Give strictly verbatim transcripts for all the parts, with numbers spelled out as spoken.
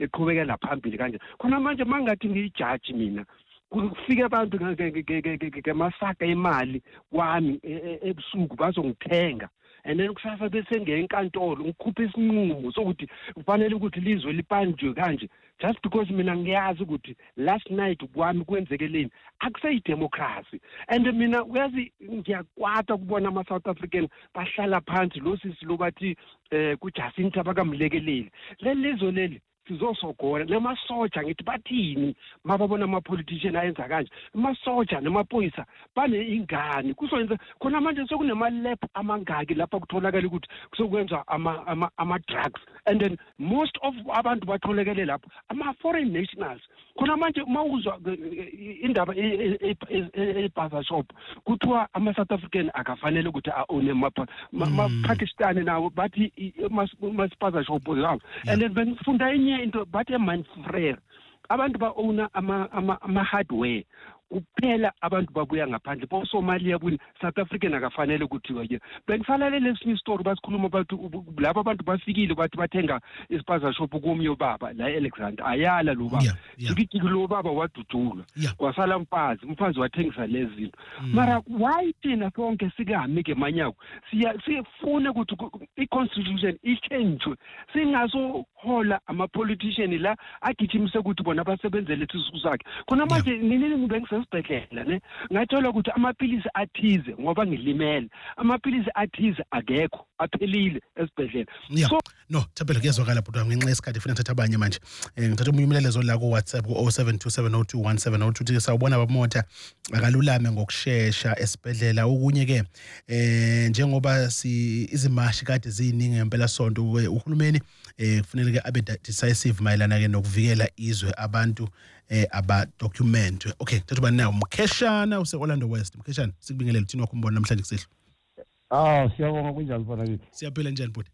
eqhubekela phambili kanje khona manje mangathi ngiyijudge mina kufika abantu ngemasaka imali kwami ebusuku bazongithenga and then kusasa bese ngenkantolo ngikhuphe isinqumo sokuthi kufanele ukuthi lizwe lipanjwe kanje just because mina ngiyazi ukuthi last night kwami kwenzekeleni akuseyi democracy and mina uyazi ngiyakwata kubona ama South African bahlala phansi lo sisi lobathi ku Jacinta bakamlekeleli lelizwe leli sizosogora nemasoja ngithi bathini mababona ama politician ayenza kanje amasoja namapolisa bane ingane kuzoyenza khona manje sokunema lab amangaki lapha kutholakala ukuthi kusokwenza ama ama, ama drugs and then most of abantu batholakele lapho ama foreign nationals khona manje mawuzwa indaba e-buzzer shop kuthiwa ama South African akafanele ukuthi aone ma Pakistan nawo bathi ama buzzer shop zabo and then benifunda into bathi mind frere abantu ba owner ama ama hardware kuphela abantu babuya ngaphandle bo Somalia buni South African akafanele ukuthiwa nje bengifanele lesinye story basikhuluma abantu labo abantu bafikile bathi bathenga ispaza shop kumyo baba la Alexander ayala lo baba sikithi lo baba wadudula kwasala mfazi mfazi wathengisa lezi zinto mara why thina sonke sikami ke manyako siya sifuna ukuthi i-constitution ichange singaso hola ama politician la agijimise ukuthi bona basebenzele isizwe sakhe khona manje nini ngibengise sibhedlela ne ngathola ukuthi amaphilisi athize ngoba ngilimele amaphilisi athize akekho aphelile esibhedlela so no Thapelo kuyezwakala bhuti ngenxa yesikhathi ufuna thatha abanye manje ngithatha umunye umlalezo la ku WhatsApp ku zero seven two seven zero two one seven zero two uthi sawubona babamota akalulame ngokusheshsha esibhedlela okunye ke eh njengoba si izimashi kade ziyiningi ngempela sonto uhulumeni eh kufanele ke abe decisive mayelana ke nokuvikela izwe abantu eh aba document okay thatha bani nawo Mkheshana use Orlando West Mkheshana sikubingelela uthini wakho umbona namhlanje kusehlo ah siyabonga kunjani mfana kithi siyaphila njani bhuti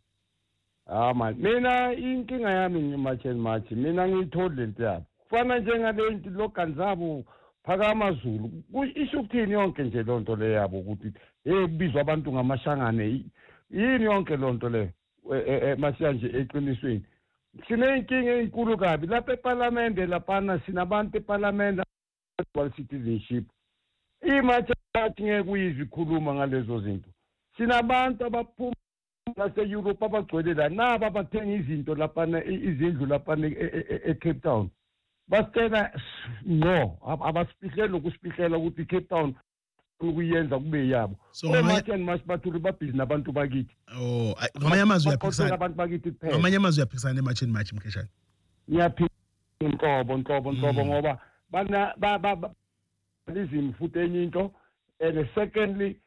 ah man mina inkinga yami ngimacheni mathi mina ngiyithola lento yabo kufana njengalento loganzabo phaka amazulu isho ukuthini yonke nje lonto le yabo ukuthi hey kubizwa abantu ngamashangane yini yonke lonto le masiya nje eqinisweni sinenkinga enkulu kabi lapha eParliament lapha sinabantu eParliament dual citizenship imathi ngeke kuyizikhuluma ngalezo zinto sinabantu abaphuma lase Europe abagcwele la naba bathenga izinto lapha izindlu lapha eCape Town basicela no abasiphihlela ukusiphihlela ukuthi iCape Town ukuyenza kube yabo omatheni masibathuli babhizi nabantu bakithi oh ngamanye amazwi uyaphikisana abantu bakithi kuphela ngamanye amazwi uyaphikisana emachini machi Mkheshana ngiyaphika inhlobo inhlobo inhlobo ngoba bana ba lizimi futhi enye into and secondly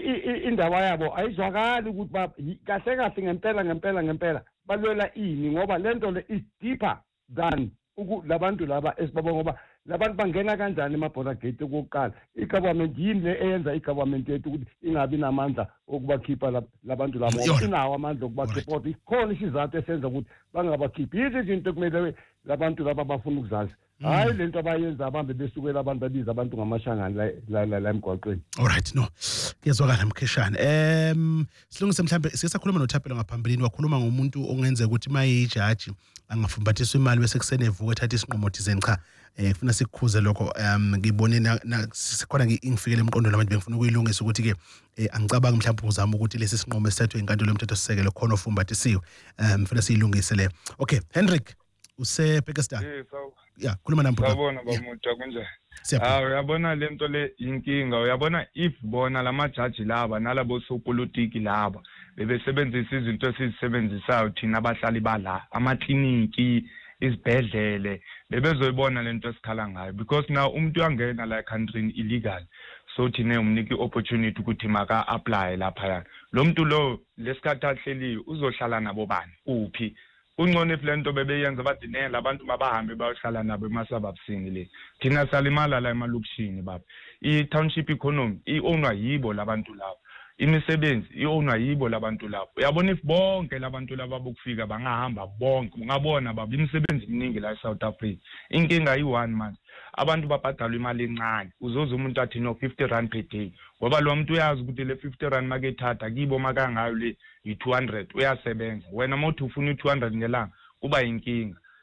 indaba yabo ayizwakali ukuthi kahle kahle ngempela ngempela ngempela balwela ini ngoba lento le is deeper than labantu laba esibaba ngoba labantu bangena kanjani emabhola gate kokuqala igovernment yini le eyenza igovernment yethu ukuthi ingabi namandla okubakhipha labantu labo inawo amandla okubakhipha ikhona isizathu esenza ukuthi bangabakhiphi izinto kumele labantu laba bafuna ukuzazi hayi lento abayenza abambe besukela abantu babiza abantu ngamashangana la la emgwaqweni all right no kuyezwakala Mkheshana em silungise mhlambe sisakhuluma noThapelo ngaphambilini wakhuluma ngomuntu ongenzeka ukuthi mayijaji angafumbathiswa imali bese kusenevuka ethatha isinqumo thizeni cha eh kufuna sikukhuze lokho um ngibone sikhona ngifikele emqondweni labantu bengifuna ukuyilungisa ukuthi ke angicabanga mhlawumbe uzama ukuthi lesi sinqumo esethwe inkantolo yomthetho sisekelo khona ofumbathisiwe um mfuna siyilungise le okay Hendrik use Pakistan eh so yeah khuluma nampo uyabona bamuthi kunjani ah uyabona lento le inkinga uyabona if bona lamajaji laba nalabo sopolitiki laba bebesebenzisa izinto esizisebenzisayo thina abahlali bala amakliniki isibhedlele bebezoyibona lento esikhala ngayo because now umuntu uyangena la country illegal so thina umniki opportunity ukuthi maka apply lapha yana lo muntu lo lesikhathi ahleli uzohlala nabo bani uphi ungcone if lento bebeyenza bathi ne labantu mabahambe bayohlala nabo emasababusini le thina salimala la emalokishini baba I township economy ionwa yibo labantu labo imisebenzi ionwa yibo labantu labo uyabona if bonke labantu laba bokufika bangahamba bonke ungabona baba imisebenzi eminingi la eSouth Africa inkinga yi-one man abantu babhadala imali encane uzoza umuntu athi no fifty rand per day ngoba lo muntu uyazi ukuthi le fifty rand makethatha kibo makangayo le yi two hundred uyasebenza wena mothi ufuna i two hundred ngelanga kuba inkinga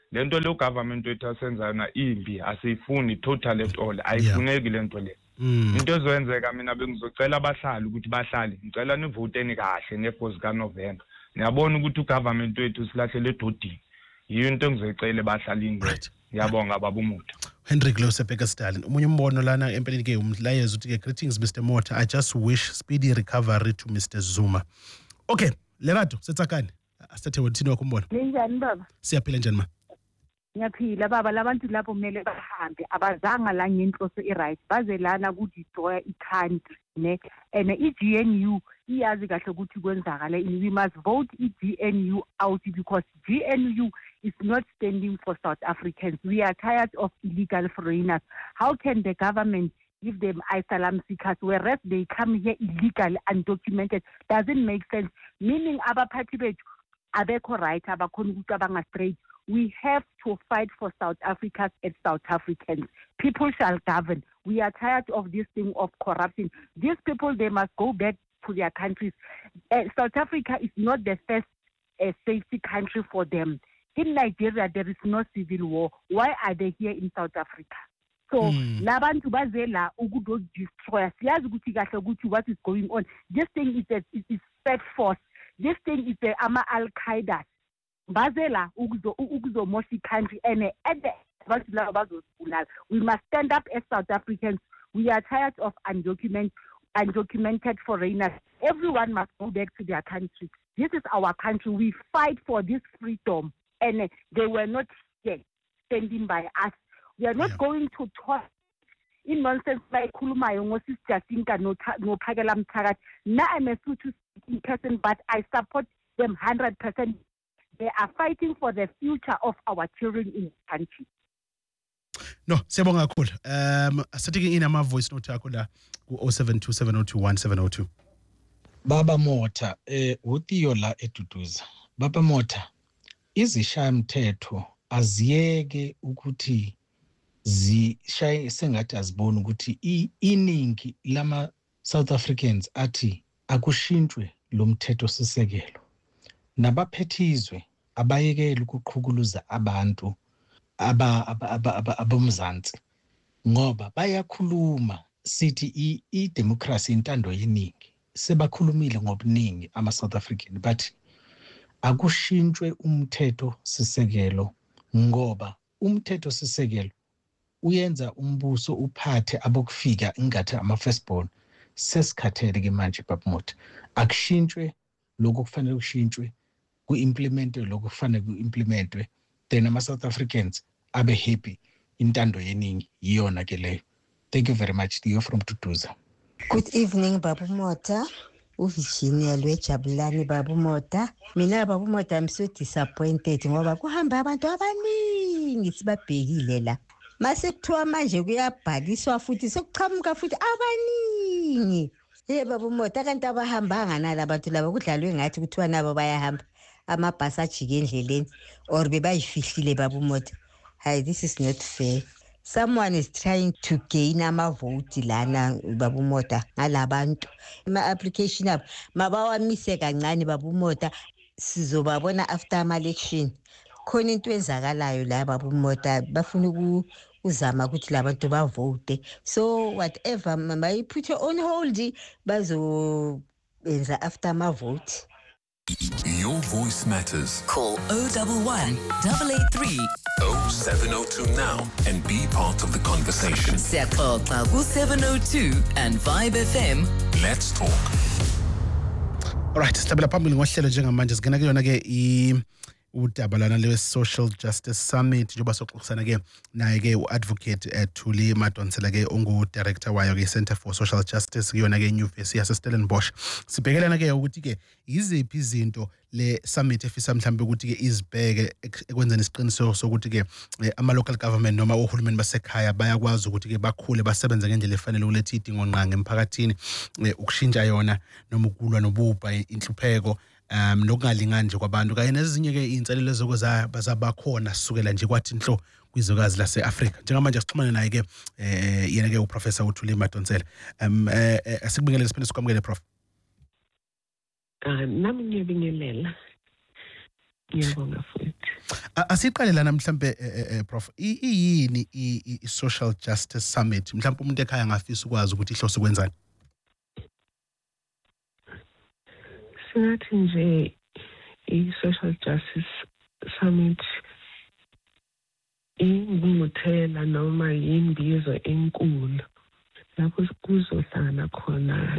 lento le government wethu asenza yona imbi asiyifuni total at all ayifuneki lento le into ezoyenzeka mina bengizocela abahlali ukuthi bahlali ngicela nivoteni kahle nefos ka November niyabona ukuthi ugovernment wethu silahlele edodini yiyo into engizoyicela bahlalini ngiyabonga baba umuntu Hendrik Losebeka Stalin umunye umbono lana empeleni ke umlayezo uthi ke greetings Mister Mota I just wish speedy recovery to Mister Zuma. Okay Lerato setsakani asithe wethini wakho umbono Njani baba Siyaphila njani ma Ngiyaphila baba labantu lapho kumele bahambe abazanga la ngenhloso eright baze lana ukudestroy i-country ne and i-G N U iyazi kahle ukuthi kwenzakala we must vote i-G N U out because G N U is not standing for South Africans. We are tired of illegal foreigners. How can the government give them asylum seekers whereas they come here illegal and undocumented? Doesn't make sense. Meaning abaphathi bethu abekho right abakhona ukucabanga straight. We have to fight for South Africans and South Africans. People shall govern. We are tired of this thing of corruption. These people, they must go back to their countries. Uh, South Africa is not the first uh, safety country for them. In Nigeria, there is no civil war. Why are they here in South Africa? So, labantu bazela ukudo destroy. Siyazi ukuthi kahle ukuthi what is going on. This thing is a is, is set force. This thing is a ama Al Qaeda. Bazela ukuzo ukuzo moshi country and at the we must stand up as South Africans. We are tired of undocumented undocumented foreigners. Everyone must go back to their country. This is our country. We fight for this freedom, and they were not here standing by us. We are not yeah. going to talk in nonsense like Kulumayo Moses Jacinta no no Pagalam Tarat. Now I'm a Sutu speaking person, but I support them hundred percent. They are fighting for the future of our children in the country. No, siyabonga kakhulu. Um asitike in ama voice note yakho la ku oh seven two seven oh two one seven oh two. Baba Mota eh utiyo la eduduza. Baba Mota izishaya mthetho aziyeke ukuthi zishaye sengathi azibona ukuthi iningi lama South Africans athi akushintshwe lo mthetho sisekelo. Nabaphethizwe abayekela ukuqhukuluza abantu aba abomzansi ngoba bayakhuluma sithi i democracy intando yeningi sebakhulumile ngobuningi ama South African but akushintshwe umthetho sisekelo ngoba umthetho sisekelo uyenza umbuso uphathe abokufika ingathi ama firstborn sesikhathele ke manje babamota akushintshwe lokho kufanele kushintshwe ku-implemente lokho kufanele ku-implementwe then ama South Africans abe happy intando yeningi yiyona ke leyo. Thank you very much. Theo from Tutuza. Good evening Babu Mota. uVirginia lwejabulani Babu Mota. Mina Babu Mota I'm so disappointed ngoba kuhamba abantu abaningi sibabhekile la. Mase kuthiwa manje kuyabhaliswa futhi sokuqhamuka futhi abaningi. Eh Babu Mota kanti abahambanga nalabantu laba kudlalwe ngathi kuthiwa nabo bayahamba amabhasi ajike endleleni or bebayifihlile Babu Mota. Hi, this is not fair. Someone is trying to gain ama vote lana Babu Mota ngalabantu. Ma application abo mabawamise kancane Babu Mota sizobabona after ama election. Khona into enzakalayo la Babu Mota bafuna ukuzama ukuthi labantu ba vote. So whatever mama put on hold bazo enza after ama vote. Your voice matters. Call oh one one, eight eight three, oh seven oh two now and be part of the conversation. Siyaxoxa ku seven oh two and Vibe F M. Let's talk. All right, sihlabela phambili ngohlelo njengamanje singena kuyona ke i udaba lana le Social Justice Summit njoba soxoxisana ke naye ke uadvocate Thuli Madonsela ke ungu director wayo ke Center for Social Justice kuyona ke University yase Stellenbosch. Sibhekelana ke ukuthi ke iziphi izinto le summit efisa mhlambe ukuthi ke izibheke ekwenzeni isiqiniseko sokuthi ke ama local government noma ohulumeni basekhaya bayakwazi ukuthi ke bakhule basebenze ngendlela efanele ukuletha idingo nqange emphakathini ukushintsha yona noma ukulwa nobubha inhlupheko um nokungalingani nje kwabantu kanye nezinye ke inselelo zokuza bazabakhona sukela nje kwathi inhlo kwizokazi lase-Afrika njengamanje sixhumane naye ke eh yena ke uprofessor uThuli Madonsela um eh asikubingelele siphinde sikwamukele prof. Ah nami ngiyabingelela ngiyabonga futhi Asiqale lana mhlambe Prof iyini i-Social Justice Summit mhlambe umuntu ekhaya ngafisa ukwazi ukuthi ihlose kwenzani. Singathi nje i-Social Justice Summit ingumuthela noma yimbizo enkulu lapho kuzohlangana khona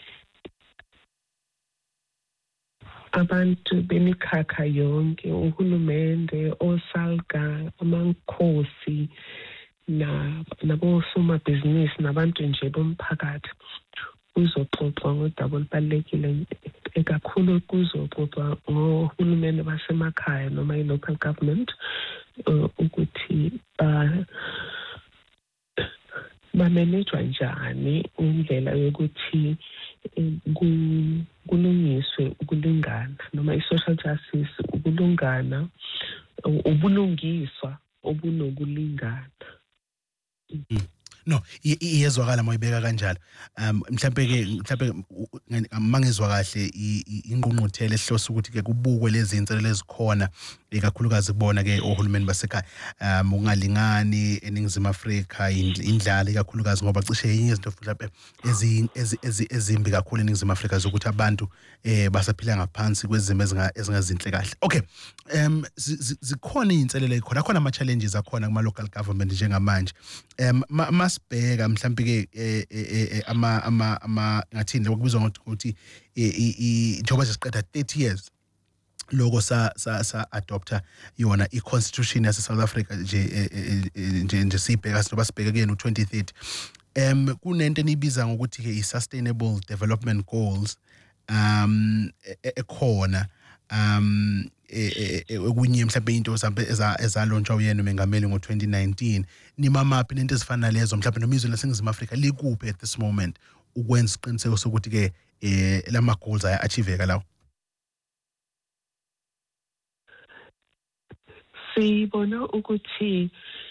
abantu bemikhakha yonke, uhulumende, osalga, amakhosi na nabosomabhizinisi nabantu nje bomphakathi. Kuzoxoxwa ngodaba olubalulekile ekakhulu kuzoxoxwa ngohulumende basemakhaya noma i-local government ukuthi bamanejwa njani indlela yokuthi kulungiswe ukulingana noma i-social justice, ukulungana, ubulungiswa obunokulingana. No, iyezwakala moyibeka kanjalo. Um mhlambe ke mhlambe mangizwa kahle ingqungquthela ehlosa ukuthi ke kubukwe lezi inselelo ezikhona ekakhulukazi kubona ke ohulumeni basekhaya um ungalingani eNingizimu Afrika indlala ekakhulukazi ngoba cishe yinye izinto mhlambe ezimbi kakhulu eNingizimu Afrika zokuthi abantu eh basaphila ngaphansi kwezimo ezingazinhle kahle. Okay. Um zikhona izinselelo ezikhona, khona ama challenges akhona kuma local government njengamanje. Um masibheka mhlambe ke ama ama ama ngathini lokubizwa ngokuthi njengoba siqeda thirty years loko sa sa sa adopta yona i-constitution yase South Africa nje nje nje sibheka siloba sibheka ke no twenty thirty. Um kunento enibiza ngokuthi ke i-sustainable development goals um ekhona um ekunye mhlawumbe into mhlawumbe ezalontsha uyena umengameli ngo twenty nineteen. Nimamaphi nento ezifana lezo mhlawumbe nomizwe laseNingizimu Afrika likuphi at this moment ukwenza isiqiniseko sokuthi ke eh lama goals aya achieveka lawo? Sibona ukuthi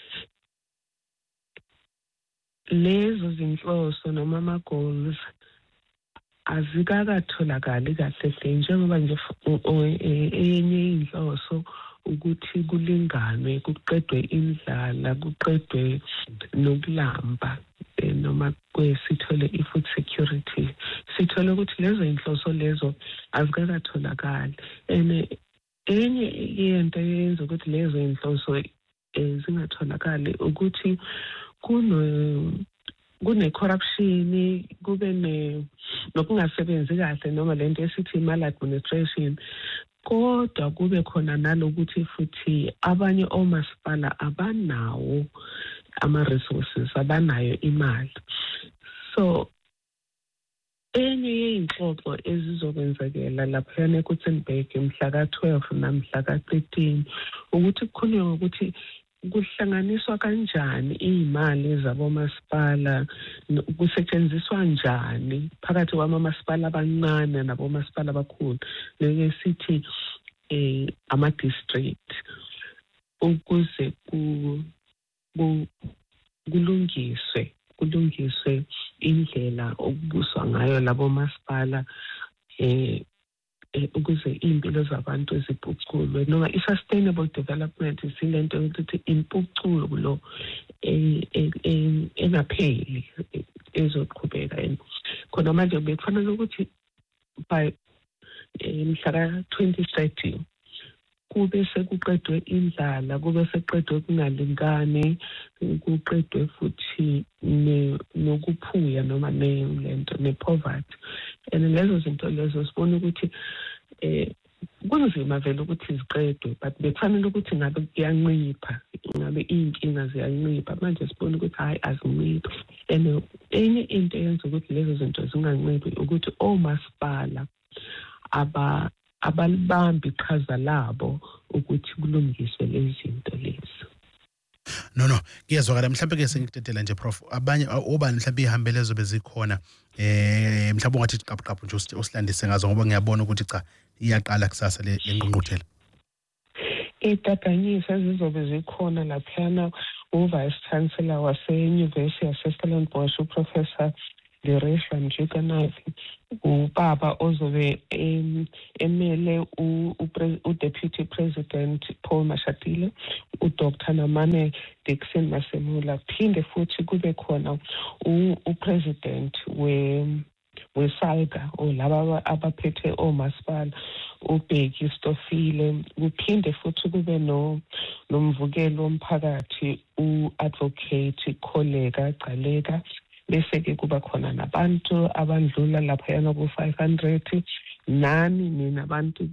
lezo zinhloso noma ama goals azikakatholakali kahle njengoba nje enye inhloso ukuthi kulinganwe, kuqedwe indlala, kuqedwe nokulamba noma kwesithole i-food security. Sithole ukuthi lezo inhloso lezo azikakatholakali. And enye into eyenza ukuthi lezo inhloso zingatholakali ukuthi kuno kune corruption, kube ne nokungasebenzi kahle noma lento esithi maladministration, kodwa kube khona nalokuthi futhi abanye omasipala abanawo ama resources, abanayo imali. So enye yeinhlobo ezizokwenzakela lapha eKutsenberg mhla ka twelve namhla ka thirteen ukuthi kukhulunywe ngokuthi kuhlanganiswa kanjani imali zabomasipala, kusetshenziswa njani phakathi kwamamasipala abancane nabomasipala abakhulu leke sithi eh ama district ukuze ku kulungiswe kulungiswe indlela okubuswa ngayo labo masipala eh ukuze impilo zabantu ziphuculwe noma i-sustainable development isilento ukuthi impuculo engapheli ezoqhubeka. Khona manje bekufanele ukuthi by mhla twenty thirty kube sekuqedwe indlala, kube seqedwe kungalingani, kuqedwe futhi nokuphuya noma lento ne-poverty. And lezo zinto lezo sibona ukuthi eh kunzima vele ukuthi ziqedwe, but bekufanele ukuthi ngabe kuyancipha, ngabe inkinga ziyancipha. Manje sibona ukuthi hayi azinciphi. And enye into eyenza ukuthi lezo zinto zinganciphi ukuthi omasipala aba abalibambi iqhaza labo ukuthi kulungiswe lezi zinto lezi. No no, kuyezwakala mhlawumbe ke sengikutetela nje Prof. Abanye obani mhlawumbe ihambelezo bezikhona eh mhlawumbe ungathi iqaphuqaphu nje usilandise ngazo ngoba ngiyabona ukuthi cha iyaqala kusasa le ngqungquthela. Itatanyisa zizobe zikhona laphana uVice Chancellor wase University of Stellenbosch uProfessor Leresha Mjikanazi ubaba ozobe emele u-Deputy President Paul Mashatile, u-Doctor Namane Dixon Masemula, phinde futhi kube khona u-President we weSalga olaba abaphethe omasipala uBheki Stofile, kuphinde futhi kube no nomvukelo womphakathi u-Advocate Kholeka Gcaleka, bese ke kuba khona nabantu abandlula lapha yana ku five hundred, nani nina abantu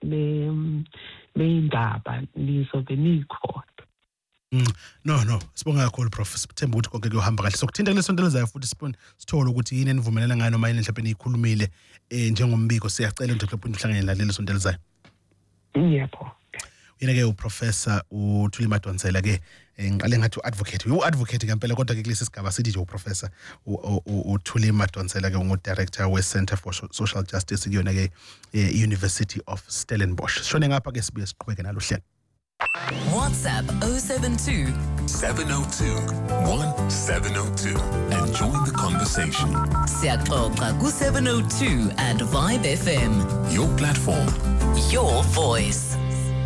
beindaba nizobe nikhona. Mm, no no sibonga kakhulu Prof, sithemba ukuthi konke kuyohamba kahle. Sokuthinta kulesonto elizayo futhi sithola ukuthi yini enivumelana ngayo noma yini mhlawumbe niyikhulumile eh njengombiko. Siyacela nje mhlawumbe uhlangane nalelo sonto elizayo. Yebo. Yena ke uProfessor uThuli Madonsela ke ngiqale ngathi uadvocate uadvocate ngempela kodwa ke kulesi sigaba sithi nje uProfessor uThuli Madonsela ke ungu-director we-Center for Social Justice kuyona ke University of Stellenbosch. Shone ngapha ke sibuye siqhubeke nalo hlelo. WhatsApp oh seven two, seven oh two, one seven oh two and join the conversation. Siyaxoxa ku seven oh two and Vibe F M. Your platform, your voice.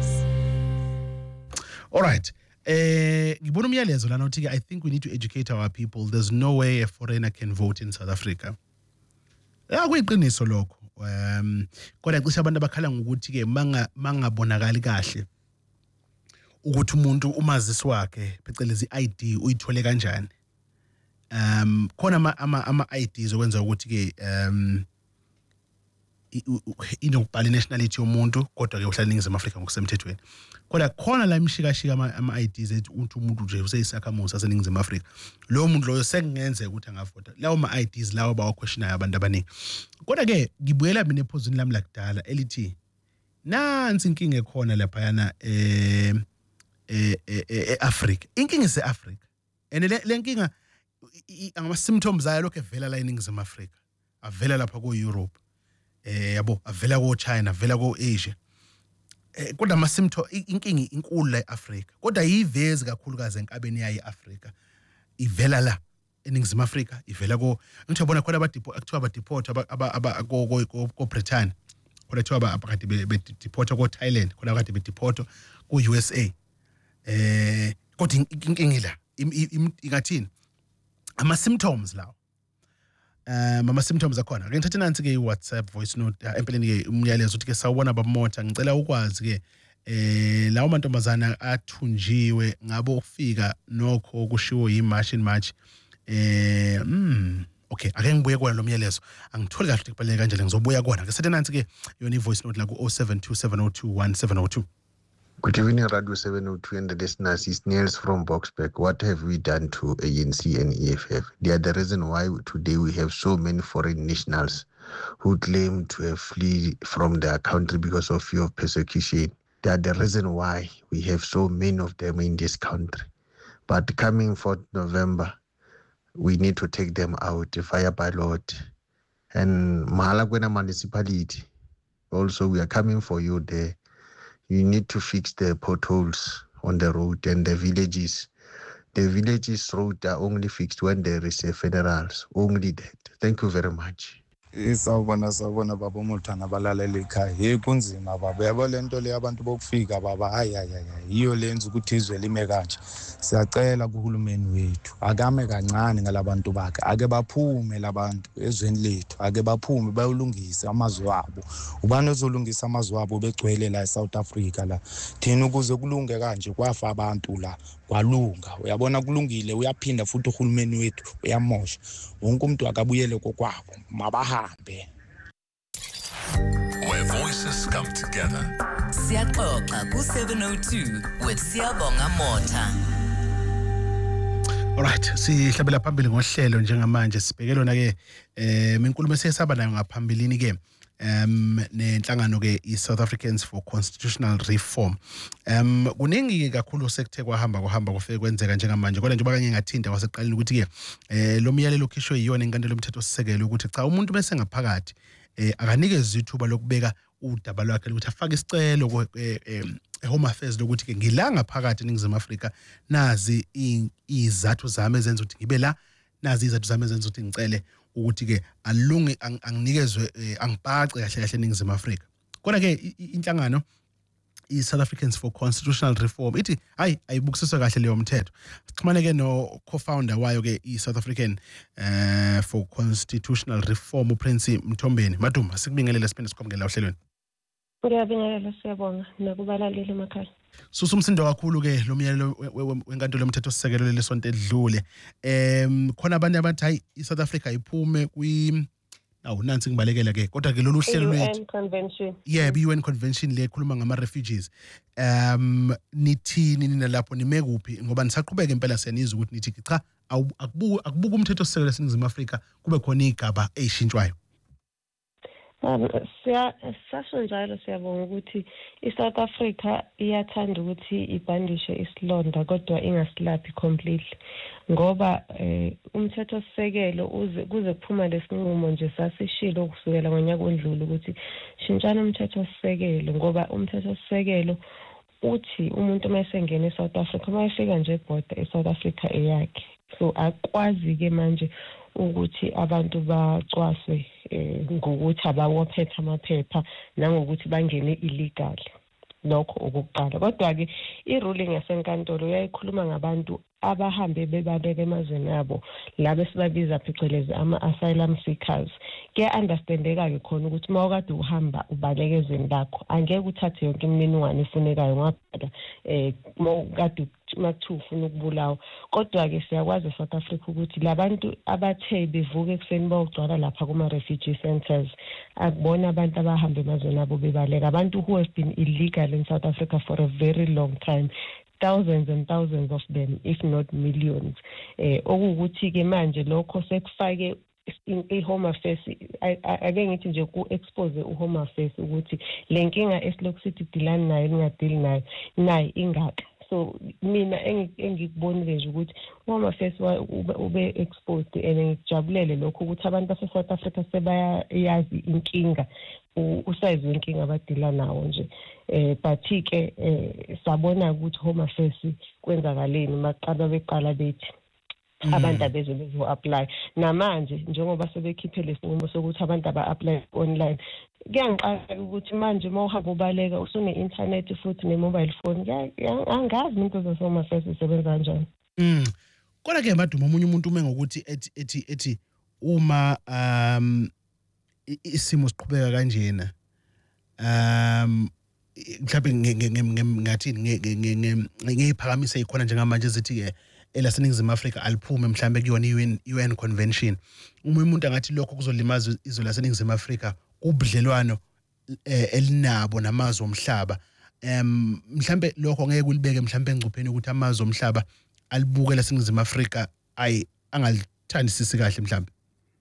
All right. Eh ngibona umyalezo lana uthi I think we need to educate our people. There's no way a foreigner can vote in South Africa. Ya kuyiqiniso lokho. Um kodwa cishe abantu abakhala ngokuthi ke manga mangabonakali kahle ukuthi umuntu umazisi wakhe phecelezi I D uyithole kanjani. Um khona ama ama, ama I Ds okwenza ukuthi ke um inokubhala nationality yomuntu kodwa ke uhlala eNingizimu Afrika ngokusemthethweni. Kodwa khona la imshikashika ama, ama I Ds ethi umuntu umuntu nje useyisakhamuzi saseNingizimu Afrika. Lo muntu loyo sekungenzeka ukuthi angavota. Lawo ma I Ds lawo bawa questionayo abantu abaningi. Kodwa ke ngibuyela mina ephozini lami lakudala elithi nansi inkinga ekhona lapha yana eh eh eAfrica. Inkinga iseAfrica. And le nkinga angama symptoms ayo lokho evela la eNingizimu Afrika. Avela lapha ku Europe. Eh yabo avela ko China, avela ko Asia. Eh kodwa ama symptom inkingi inkulu la eAfrica. Kodwa yivezi kakhulukazi enkabeni yayi eAfrica. Ivela la eNingizimu Afrika, ivela ko ngithi yabona khona abadipo akuthiwa abadeport aba aba ko ko Britain. Khona thiwa abakade be deport ko Thailand, khona abakade be deport ku U S A. Eh kodwa inkingi la ingathini ama symptoms lawo. Um ama symptoms akhona. Ake ngithathe nansi ke iWhatsApp voice note empeleni ke umyalezo uthi ke sawubona babamotha ngicela ukwazi ke eh lawo mantombazana athunjiwe ngabo ukufika nokho kushiwo yimarch in March eh mm okay ake ngibuye kwana lo myalezo angitholi kahle ukuthi kubaleka kanjani ngizobuya kona ke sethe nansi ke yona ivoice note la ku oh seven two, seven oh two, one seven oh two. Good evening, Radio seven oh two and the listeners. It's Niels from Boxburg. What have we done to A N C and E F F? They are the reason why today we have so many foreign nationals who claim to have fled from their country because of fear of persecution. They are the reason why we have so many of them in this country. But coming fourth November, we need to take them out via ballot. And Mahalakwena municipality, also we are coming for you there. You need to fix the potholes on the road and the villages. The villages road are only fixed when there is a funerals. Only that. Thank you very much. Isawubona sawubona baba umuthana balalele ekhaya. Hey kunzima baba. Yabo lento le abantu bokufika baba hayi hayi hayi. Iyo lenza ukuthi izwe lime kanje. Siyacela kuhulumeni wethu akame kancane ngalabantu bakhe. Ake baphume labantu ezweni lethu. Ake baphume bayolungisa amazwe wabo. Ubani ozolungisa amazwe wabo begcwele la eSouth Africa la. Thina ukuze kulunge kanje kwafa abantu la. Kwalunga. Uyabona kulungile uyaphinda futhi uhulumeni wethu uyamosha. Wonke umuntu akabuyele kokwabo. Mabahambe. Where voices come together. Siyaxoxa ku seven oh two with Siyabonga Motha. Alright, sihlabela phambili ngohlelo njengamanje sibheke lona ke eh inkulumo esesaba nayo ngaphambilini ke um nenhlangano ke iSouth Africans for Constitutional Reform. Um kuningi ke kakhulu sekuthe kwahamba kuhamba kufike kwenzeka njengamanje kodwa njengoba kanye ngathinta kwaseqaleni ukuthi ke eh lo myalelo okhishwe yiyona inkantolo yomthetho sisekelo ukuthi cha umuntu bese ngaphakathi eh akanikeze ithuba lokubeka udaba lwakhe ukuthi afake isicelo eh eHome Affairs lokuthi ke ngilanga phakathi eNingizimu Afrika nazi izathu zami ezenza ukuthi ngibe la nazi izathu zami ezenza ukuthi ngicele ukuthi ke alungi anginikezwe angibhace kahle kahle eNingizimu Afrika. Kodwa ke inhlangano i-South Africans for Constitutional Reform ithi hayi ayibukisiswe kahle leyo mthetho. Sixhumane ke no co-founder wayo ke i-South African uh, for Constitutional Reform uPrince Mthombeni. Maduma sikubingelele siphinde sikhomukela ohlelweni. Ngiyabingelela siyabonga nakubalaleli emakhaya. Susumsindo kakhulu ke lo myalelo wenkantolo yomthetho sisekelo lesonto edlule. Em khona abanye abantu hayi iSouth Africa iphume kwi awu nansi ngibalekela ke kodwa ke lolu hlelo lwethu U N convention. Yeah, i-U N convention le ekhuluma ngama refugees. Um nithini nina lapho nime kuphi ngoba nisaqhubeka impela siyanizwa ukuthi nithi cha akubuku akubuku umthetho sisekelo eNingizimu Afrika kube khona igaba ezishintshwayo. Um siya sasho njalo siyabonga ukuthi iSouth Africa iyathanda ukuthi ibhandishe isilonda kodwa ingasilaphi completely ngoba umthetho sisekelo uze kuze kuphuma lesinqumo nje sasishilo kusukela ngonyaka ondlule ukuthi shintshana umthetho sisekelo ngoba umthetho sisekelo uthi umuntu mayesengena eSouth Africa mayefika nje eborder eSouth Africa eyakhe so akwazi ke manje ukuthi abantu bacwaswe ngokuthi abawophetha amaphepha nangokuthi bangene illegal lokho okuqala kodwa ke iruling yasenkantolo yayikhuluma ngabantu abahambe bebabeke emazweni abo laba sibabiza phecelezi ama-asylum seekers kuya-understandeka ke khona ukuthi uma ukade uhamba ubaleke ezweni lakho angeke uthathe yonke imininingwane efunekayo ngaphala um uma ukade makuthiwa ufuna ukubulawa kodwa-ke siyakwazi eSouth Africa ukuthi labantu abathe bevuka ekuseni bayogcwala lapha kuma-refugee centers akubona abantu abahamba emazweni abo bebaleka abantu who have been illegal in South Africa for a very long time, thousands and thousands of them, if not millions. Eh okuwukuthi ke manje lokho sekufake i-Home Affairs ake ngithi nje ku-expose u-Home Affairs ukuthi le nkinga esilokhu sithi dilani nayo ningadili nayo nayi ingaka. So mina engikubonile nje ukuthi u-Home Affairs ube exposed and ngijabulele lokho ukuthi abantu base-South Africa sebayazi inkinga usize wenkinga abadila nawo nje eh but ke sabona ukuthi Home Affairs kwenzakaleni maqaba beqala bethi abantu abeze bezo apply namanje njengoba sebekhiphe lesinqumo sokuthi abantu aba apply online kuyangiqala ukuthi manje uma uhamba ubaleka usune internet futhi ne mobile phone angazi into zase Home Affairs isebenza kanjani. Mm kodwa ke maduma umunye umuntu ume ngokuthi ethi ethi ethi uma um isimo siqhubeka kanjena um mhlawumbe ngathini ngiyiphakamisa ikhona njengamanje ezithi ke elaseNingizimu Afrika aliphume mhlawumbe kuyona i-U N convention uma umuntu angathi lokho kuzolimaza izwe laseNingizimu Afrika kubudlelwano elinabo namazwe omhlaba em mhlawumbe lokho ngeke kulibeke mhlawumbe engcupheni ukuthi amazwe omhlaba alibuke laseNingizimu Afrika ayi angalithandisisi kahle mhlawumbe.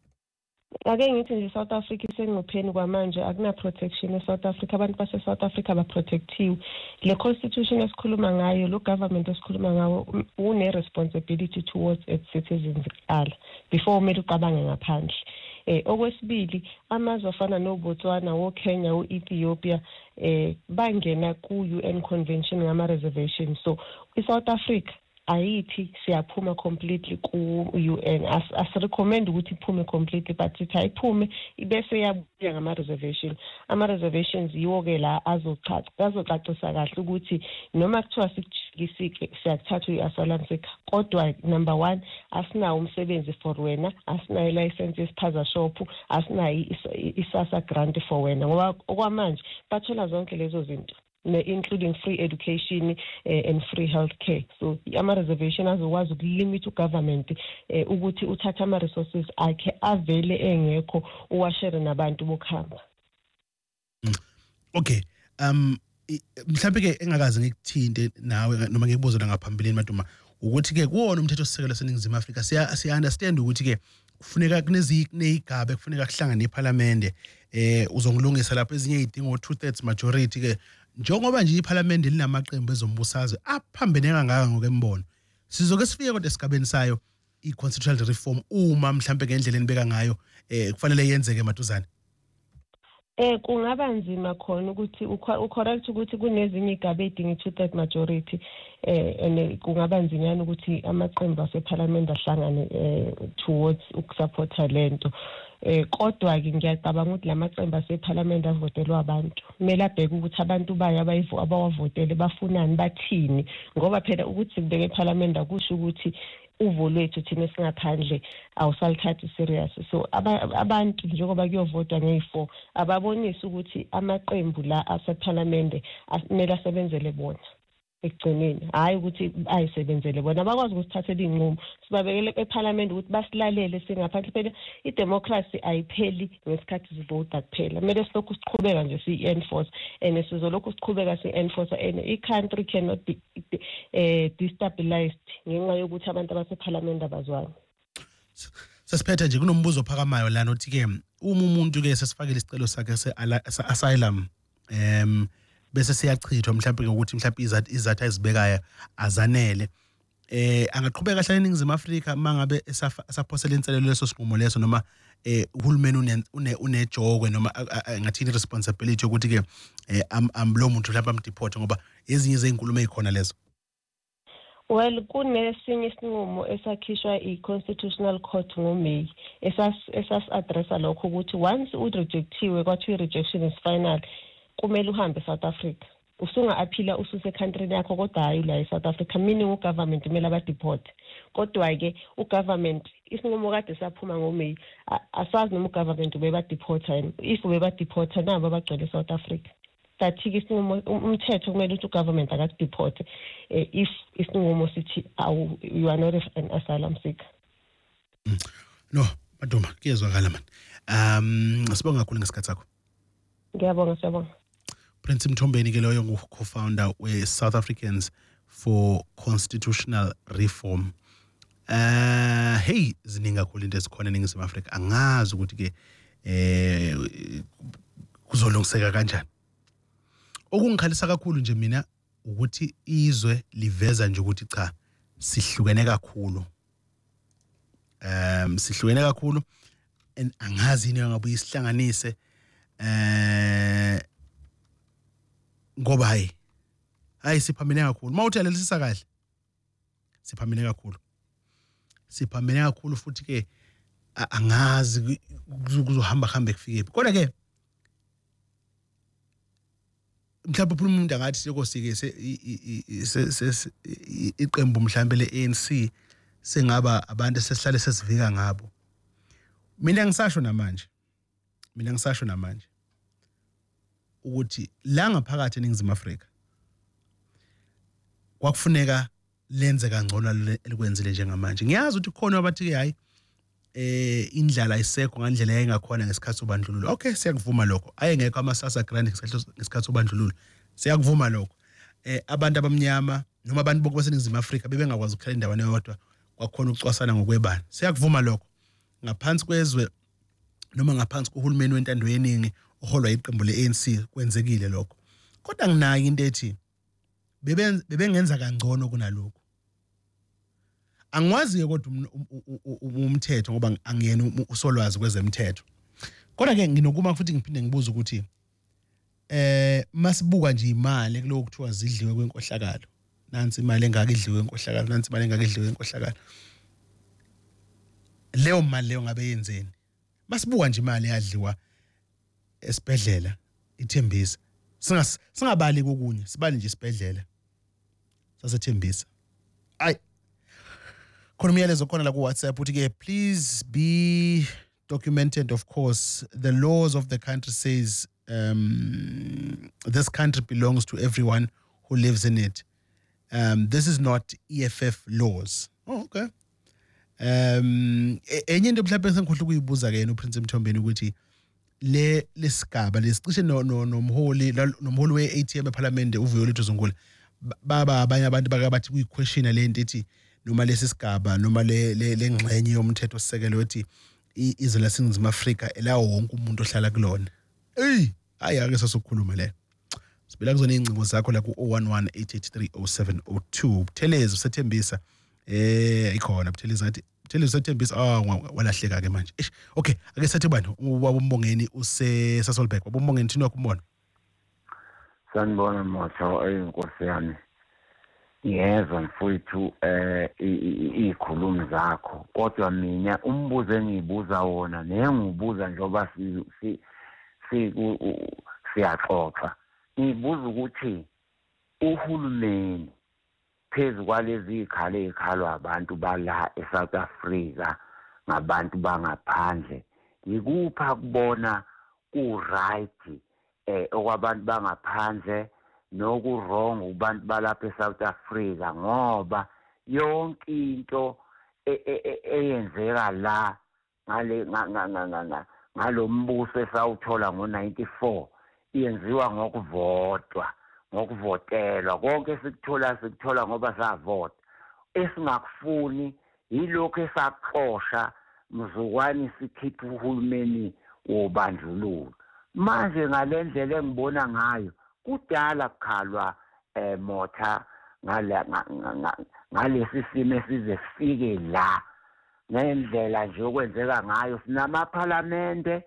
Ake ngithi nje South Africa isengcupheni kwamanje akuna protection eSouth Africa abantu base South Africa ba protective le constitution esikhuluma ngayo lo government esikhuluma ngawo une responsibility towards its citizens all before umele uqabange ngaphandle eh okwesibili amazwe afana noBotswana woKenya woEthiopia eh bangena ku U N convention ngama reservation so iSouth Africa ayithi siyaphuma completely ku U N as as recommend ukuthi iphume completely but ithi ayiphume ibese yabuya ngama reservation ama reservations yiwo ke la azochaza azocacisa kahle ukuthi noma kuthiwa sikujikisike siyakuthatha i-asylum seeker kodwa number one asinawo umsebenzi for wena asinayo license yesiphaza shop asinayo isasa grant for wena ngoba okwamanje bathola zonke lezo zinto including free education uh, and free healthcare. So ama reservation azokwazi ukulimit ugovernment uh, ukuthi uthatha ama resources akhe avele engekho uwashare nabantu bokhamba. Mm. Okay. Um mhlawumbe ke engakazi ngikuthinte nawe noma ngikubuzela ngaphambilini maduma ukuthi ke kuwona umthetho sisekelo seNingizimu Afrika siya siya understand ukuthi ke kufuneka kunezigaba kufuneka kuhlangane eParliament eh uzongilungisa lapha ezinye izidingo two thirds majority ke njengoba nje iParliament linamaqembu ezombusazwe aphambene kangaka ngokembono sizoke sifike kodwa esigabeni sayo i-constitutional reform uma mhlambe ngendlela enibeka ngayo eh kufanele yenzeke maduzane. Eh kungaba nzima khona ukuthi ucorrect ukuthi kunezinye igaba edinga two-thirds majority eh ene kungaba nzinyana ukuthi amaqembu aseParliament ahlangane eh towards ukusupporta lento. Eh kodwa ke ngiyacabanga ukuthi lamaqembu aseParliament avotelwa abantu. Kumele abheke ukuthi abantu baye abayivu abawavotele bafunani bathini ngoba phela ukuthi sibeke eParliament akusho ukuthi uvo lwethu thina singaphandle awusalithatha serious. So abantu njengoba kuyovotwa ngeyi-four ababonisa ukuthi amaqembu la aseParliament asimele asebenzele bona ekugcineni hayi ukuthi ayisebenzele bona bakwazi ukusithathela inqumo sibabekele eParliament ukuthi basilalele singaphandle phela idemocracy ayipheli ngesikhathi sivota kuphela kumele silokhu siqhubeka nje si-enforce and sizolokhu siqhubeka si-enforce and i-country cannot be eh destabilized ngenxa yokuthi abantu baseParliament abazwani. Sesiphethe nje kunombuzo phakamayo lana uthi ke uma umuntu ke sesifakile isicelo sakhe se-asylum em bese siyachithwa mhlawumbe ukuthi mhlawumbe izathu izathu azibekaya azanele eh angaqhubeka kahle eNingizimu Afrika mangabe esaphosela inselelo leso sinqumo leso noma eh uhulumeni une unejokwe noma ngathini responsibility ukuthi ke amlo muntu mhlawumbe amdeport ngoba ezinye zezinkulumo ezikhona lezo. Well kunesinye isinqumo esakhishwa i-Constitutional Court ngoMay esas esas addressa lokho ukuthi once urejectiwe kwathiwa rejection is final kumele uhambe South Africa usunga aphila ususe country yakho kodwa hayi la eSouth Africa meaning ugovernment kumele abadeport kodwa ke ugovernment isinqumo kade saphuma ngoMay asazi noma ugovernment ubeba deport if ubeba deport nabo abagcwele eSouth Africa tathi isinqumo umthetho kumele ukuthi ugovernment akadeport if isinqumo sithi you are not an asylum seeker. No madoma kuyezwakala man um sibonga kakhulu ngesikhathi sakho. Ngiyabonga siyabonga. Prince Mthombeni ke loyo co-founder we South Africans for Constitutional Reform. Uh hey zininga kakhulu into ezikhona eNingizimu Afrika angazi ukuthi ke eh kuzolungiseka kanjani. Okungikhalisa kakhulu nje mina ukuthi izwe liveza nje ukuthi cha sihlukene kakhulu. Um sihlukene kakhulu and angazi into ngabe isihlanganise eh ngoba hayi hayi siphamene kakhulu mawuthele lisisa kahle siphamene kakhulu siphamene kakhulu futhi ke angazi kuzohamba hamba kufike kodwa ke mhlawumbe umuntu angathi sekosike iqembu mhlawumbe le-A N C sengaba abantu sesihlale sesivika ngabo. Mina ngisasho namanje mina ngisasho namanje ukuthi la ngaphakathi eNingizimu Afrika kwakufuneka lenze kangcono elikwenzile njengamanje. Ngiyazi ukuthi khona abathi ke hayi eh indlala isekho ngandlela engakhona ngesikhathi sobandlululo. Okay siyakuvuma lokho. Ayengekho amasasa grand ngesikhathi sobandlululo. Siyakuvuma lokho. Eh abantu abamnyama noma abantu bonke baseNingizimu Afrika bebengakwazi ukukhala indawana eyodwa kwakhona ukucwasana ngokwebani. Siyakuvuma lokho. Ngaphansi kwezwe noma ngaphansi kohulumeni wentando yeningi oholwa iqembu le-A N C kwenzekile lokho. Kodwa nginayo into ethi bebengenza kangcono kunalokho. Angwazi kodwa umthetho ngoba angiyena usolwazi kwezemthetho. Kodwa ke nginokuma futhi ngiphinde ngibuza ukuthi eh masibuka nje imali kuloko kuthiwa zidliwe kwenkohlakalo. Nansi imali engaka idliwe kwenkohlakalo, nansi imali engaka idliwe kwenkohlakalo. Leyo mali leyo ngabe yenzeni? Masibuka nje imali yadliwa esibhedlela ithembisa. Singas singabali kokunye, sibali nje isibhedlela. Sasethembisa. Ay khona umyalezo khona la ku WhatsApp uthi ke please be documented. Of course the laws of the country says um this country belongs to everyone who lives in it. Um this is not E F F laws. Oh okay. Um enye into mhlawumbe sengikhohle ukuyibuza ke yena uPrince Mthombeni ukuthi le lesigaba lesicishe no nomholi nomholi we-A T M eParliament uVioletta Zungula baba abanye abantu bakabathi kuyiquestion le nto ethi noma lesi sigaba noma le lengxenye yomthetho sisekelo ethi izwe laseNingizimu Afrika elawo wonke umuntu ohlala kulona. Ey hayi ake sasukhuluma le sibela kuzona ingcingo zakho la ku zero one one eight eight three zero seven zero two Buthelezi usethembisa eh ikhona Buthelezi ngathi Buthelezi Sethembisa ah walahleka ke manje. Eish okay ake sathi bani wabombongeni use Sasolburg wabombongeni thini wakumona. Sanibona Motha ayinkosi yami. Yezwa mfowethu eh ikhulumi zakho kodwa mina umbuzo engibuza wona nengibuza njoba si si siyaxoxa ngibuza ukuthi uhulumeni phezu kwalezi ikhale ikhalwa abantu bala eSouth Africa ngabantu bangaphandle ngikupha kubona ku right eh okwabantu bangaphandle noku wrong ubantu balapha eSouth Africa ngoba yonke into eyenzeka la ngale ngalombuso esawuthola ngo ninety-four iyenziwa ngokuvotwa ngokuvotelwa konke sikuthola sikuthola ngoba savota esingakufuni yilokho esaxosha mzukwani sikhipha uhulumeni wobandlululo manje ngalendlela engibona ngayo kudala kukhalwa eh Motha ngala ngalesi simo esize sifike la ngendlela nje okwenzeka ngayo sinamaphalamende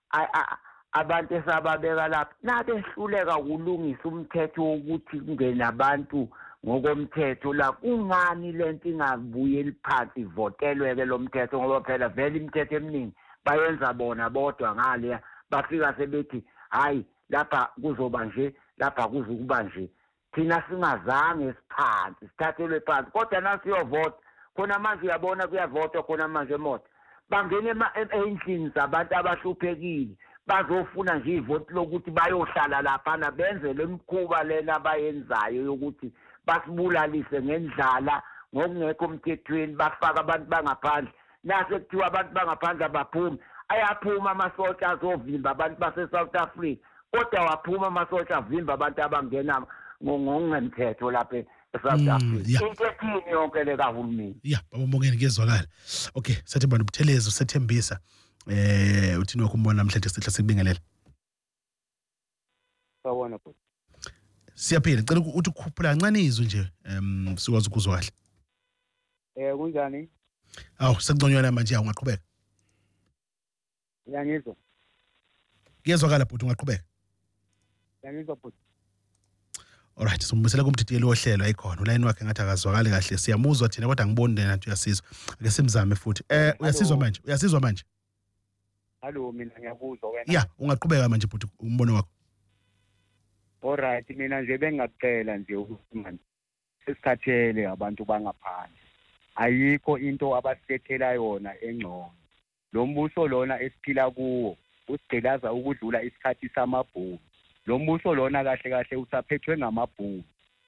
abantu esababeka lapha nabehluleka ukulungisa umthetho wokuthi kungena abantu ngokomthetho la kungani lento ingabuyeli phansi ivotelweke lo mthetho ngoba phela vele imithetho eminingi bayenza bona bodwa ngale bafika sebethi hayi lapha kuzoba nje lapha kuzokuba nje thina singazange siphansi sithathelwe phansi kodwa nasiyovota khona manje uyabona kuyavotwa khona manje Motha bangene endlini zabantu abahluphekile bazofuna nje ivoti lokuthi bayohlala lapha na benze lemkhuba lena abayenzayo yokuthi basibulalise ngendlala ngokungekho umthethweni bafaka abantu bangaphandle nase kuthiwa abantu bangaphandle abaphumi ayaphuma amasotsha azovimba abantu base-South Africa kodwa waphuma amasotsha avimba abantu abangena ngokungemthetho lapha eSouth Africa into ethini yonke le kahulumeni yeah babongeni kezwakala okay sathi bani Buthelezi Sethembisa eh uthini wakumbona namhlanje sihla sikubingelela sawona bhuti siyaphila ngicela ukuthi ukukhuphula kancane izwi nje em sikwazi ukuzwa kahle eh kunjani awu sekunconywana manje ungaqhubeka yangizwa kezwakala bhuti ungaqhubeka yangizwa bhuti alright simbusela kumthitheli ohlelo ayikhona uline wakhe ngathi akazwakali kahle siyamuzwa thina kodwa ngibone nathi uyasizwa ake simzame futhi eh uyasizwa manje uyasizwa manje hallo mina ngiyabuzwa wena yeah ungaqhubeka manje bhuti umbono wakho alright mina nje bengacela nje ukuthi manje sesikhathele abantu bangaphandle ayikho into abasithethela yona engcono lo mbuso lona esiphila kuwo usigqilaza ukudlula isikhathi samabhuku lo mbuso lona kahle kahle usaphethwe ngamabhuku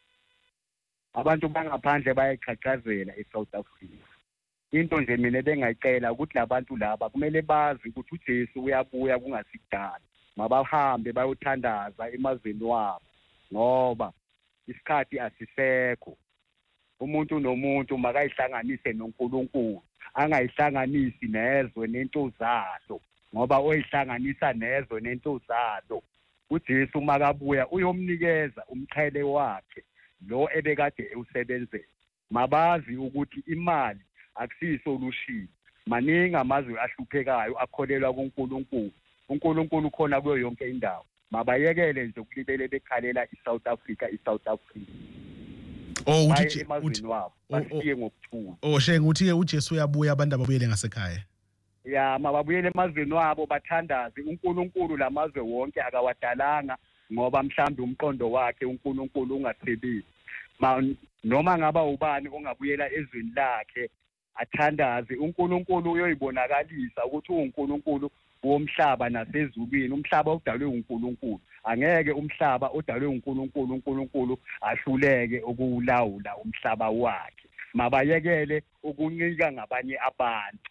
abantu bangaphandle bayayichachazela eSouth Africa into nje mina bengayicela ukuthi labantu laba kumele bazi ukuthi uJesu uyabuya kungasikudala mabahambe bayothandaza emazweni wabo ngoba isikhathi asisekho umuntu nomuntu makayihlanganise noNkulunkulu angayihlanganisi nezwe nento zalo ngoba oyihlanganisa nezwe nento zalo uJesu makabuya uyomnikeza umqhele wakhe lo ebekade usebenzela mabazi ukuthi imali akusiyisolution maningi amazwe ahluphekayo akholelwa kuNkulunkulu uNkulunkulu khona kuyo yonke indawo mabayekele nje ukulibele bekhalela iSouth Africa iSouth Africa oh uthi uthi basiye ngokuthula oh shenge uthi ke uJesu uyabuya abantu ababuyele ngasekhaya ya mababuyele emazweni wabo bathandaze uNkulunkulu lamazwe wonke akawadalanga ngoba mhlambi umqondo wakhe uNkulunkulu ungasebenzi noma ngaba ubani ongabuyela ezweni lakhe athandaze uNkulunkulu uyoyibonakalisa ukuthi uNkulunkulu womhlaba nasezulwini umhlaba udalwe uNkulunkulu angeke umhlaba odalwe uNkulunkulu uNkulunkulu ahluleke ukuwulawula umhlaba wakhe mabayekele ukuncika ngabanye abantu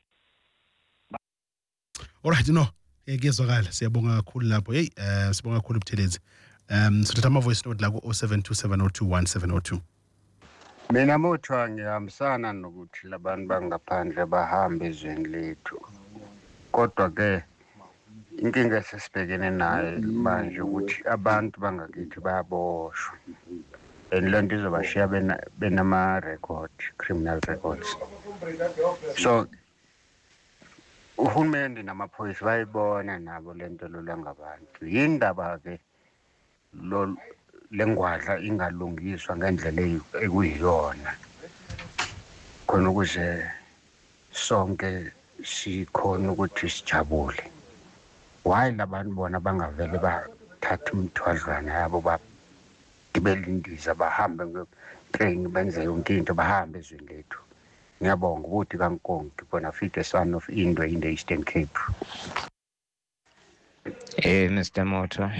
alright no ngiyezwakala siyabonga kakhulu lapho hey eh sibonga kakhulu Buthelezi um sithatha ama voice note la ku oh seven two seven oh two one seven oh two mina Mothwa ngiyahambisana nokuthi labantu bangaphandle bahambe ezweni lethu kodwa ke inkinga esesibhekene nayo manje ukuthi abantu bangakithi bayaboshwa and lento izobashiya benama record criminal records so uhulumeni namaphoyisa bayibona nabo lento lolangabantu yindaba ke lo lengwadla ingalungiswa ngendlela ekuyiyona khona ukuze sonke sikhona ukuthi sijabule why labantu bona bangavele bathatha umthwadlwana yabo bagibela indiza bahambe ngetrain benze yonke into bahambe ezweni lethu ngiyabonga ukuthi kaNkonki bona fit the son of Indwe in the Eastern Cape. Eh Mister Motha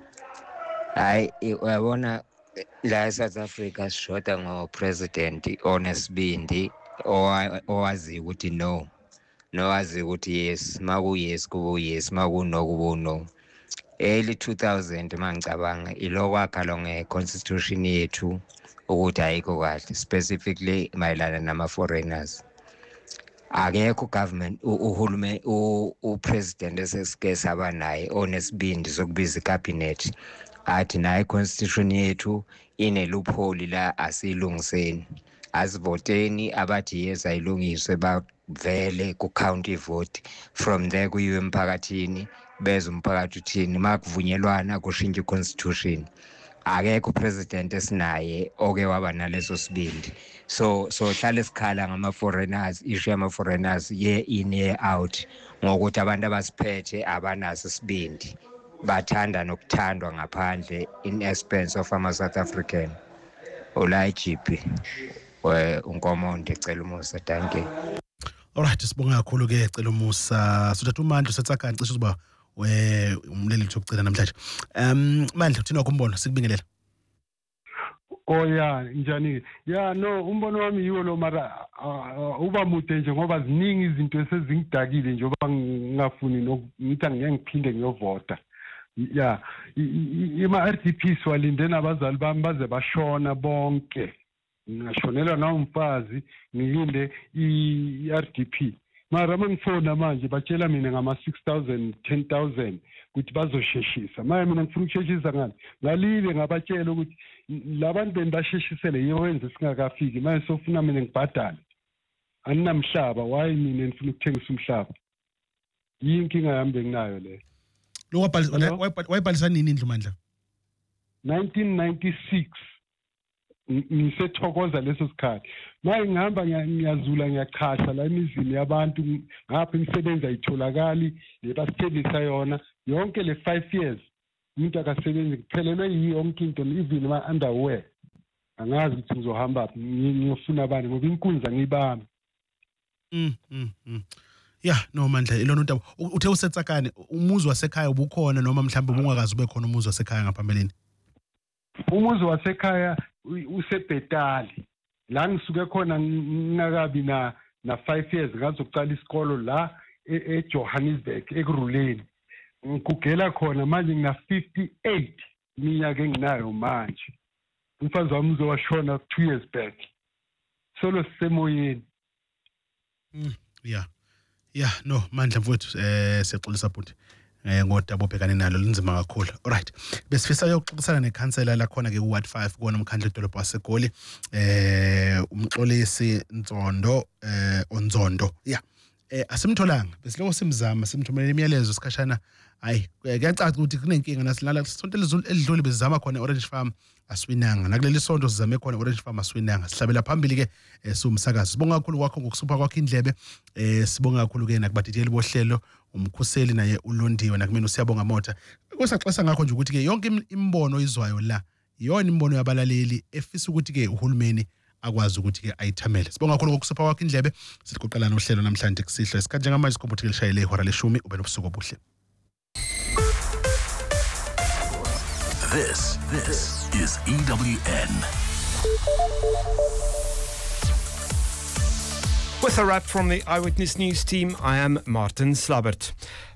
hayi uyabona la eSouth Africa sishoda ngo president onesibindi owazi ukuthi no nowazi ukuthi yes maku yes kubo yes maku no kubo no. Early two thousand mangicabanga ilokwakha lo nge constitution yethu ukuthi ayikho kahle specifically mayelana nama foreigners. Akekho government uhulumeni upresident esesike saba naye onesibindi sokubiza icabinet athi naye constitution yethu ine loophole la asilungiseni asivoteni abathi yes ayilungiswe bavele ku county vote from there kuyiwe emphakathini beze umphakathi uthini makuvunyelwana kushintsha constitution. Akekho president esinaye oke waba naleso sibindi so so hlale sikhala ngama foreigners issue ama foreigners year in year out ngokuthi abantu abasiphethe abanaso sibindi bathanda nokuthandwa ngaphandle in expense of ama South African ola G P we unkomonde ecela umusa thank you. Alright sibonga kakhulu ke ecela umusa sothatha uMandla setsakani cishe uba we umleli lokugcina namhlanje. Um Mandla uthina kumbono sikubingelela. Oh ya njani ya no umbono wami yiwo lo mara uba mude nje ngoba ziningi izinto esezingidakile nje oba ngingafuni ngithi ngiyangiphinde ngiyovota. Ya ima R D P swalinde nabazali bami baze bashona bonke ngashonelwa na umfazi ngiyinde i R D P mara mangifona manje batshela mina ngama six thousand ten thousand ukuthi bazosheshisa manje mina ngifuna ukusheshisa ngani ngalile ngabatshela ukuthi labantu bendasheshisele yiwenze singakafiki manje sofuna mina ngibhadale aninamhlaba why mina ngifuna ukuthengisa umhlaba yinkinga yami benginayo le lo wayibhalisa nini indlu Mandla? nineteen ninety-six ngisethokoza leso sikhathi manje ngihamba ngiyazula ngiyachasha la emizini yabantu ngapha imisebenzi ayitholakali le basithembisa yona yonke le five years umuntu akasebenzi kuphelelwe yonke into even ama underwear angazi ukuthi ngizohamba ngiyofuna abani ngoba inkunza ngibami. Mm mm. Yeah no Mandla ilona untaba uthe usetsakane umuzi wasekhaya ubukhona noma mhlawumbe ubungakazi ube khona umuzi wasekhaya ngaphambeleni? Umuzi wasekhaya usebhetali la ngisuke khona ngingakabi na na five years ngazokucala isikolo la eJohannesburg ekuruleni ngikugela khona manje ngina fifty-eight iminyaka enginayo manje umfazi wami uzowashona two years back solo sisemoyeni. Mm yeah yeah no Mandla mfowethu eh siyaxolisa bhuti eh ngodaba obhekane nalo linzima kakhulu. Alright besifisa yokuxoxisana nekhansela la khona ke ku Ward five kuona umkhandlu edolobha waseGoli eh umxolisi Nzondo eh Onzondo yeah eh asimtholanga besiloko simzama simthumela imiyalezo sikhashana hayi kuyacaca ukuthi kunenkinga nasilala isonto elidlule bezama khona Orange Farm aswinanga nakuleli sonto sizame khona Orange Farm aswinanga sihlabela phambili ke siwumsakazo sibonga kakhulu kwakho ngokusupha kwakho indlebe eh sibonga kakhulu ke nakubadidiyeli bohlelo umkhuseli naye uLondiwe nakumina usiyabonga Motha kwesaxesa ngakho nje ukuthi ke yonke imbono izwayo la yona imbono yabalaleli efisa ukuthi ke uhulumeni akwazi ukuthi ke ayithamele. Sibonga kakhulu ngokusupha kwakho indlebe siqoqelana uhlelo namhlanje kusihlo isikhathi njengamanje sikhomputhe lishayele ihora leshumi ube nobusuku obuhle. This, this is E W N. With a wrap from the Eyewitness News team, I am Martin Slabbert.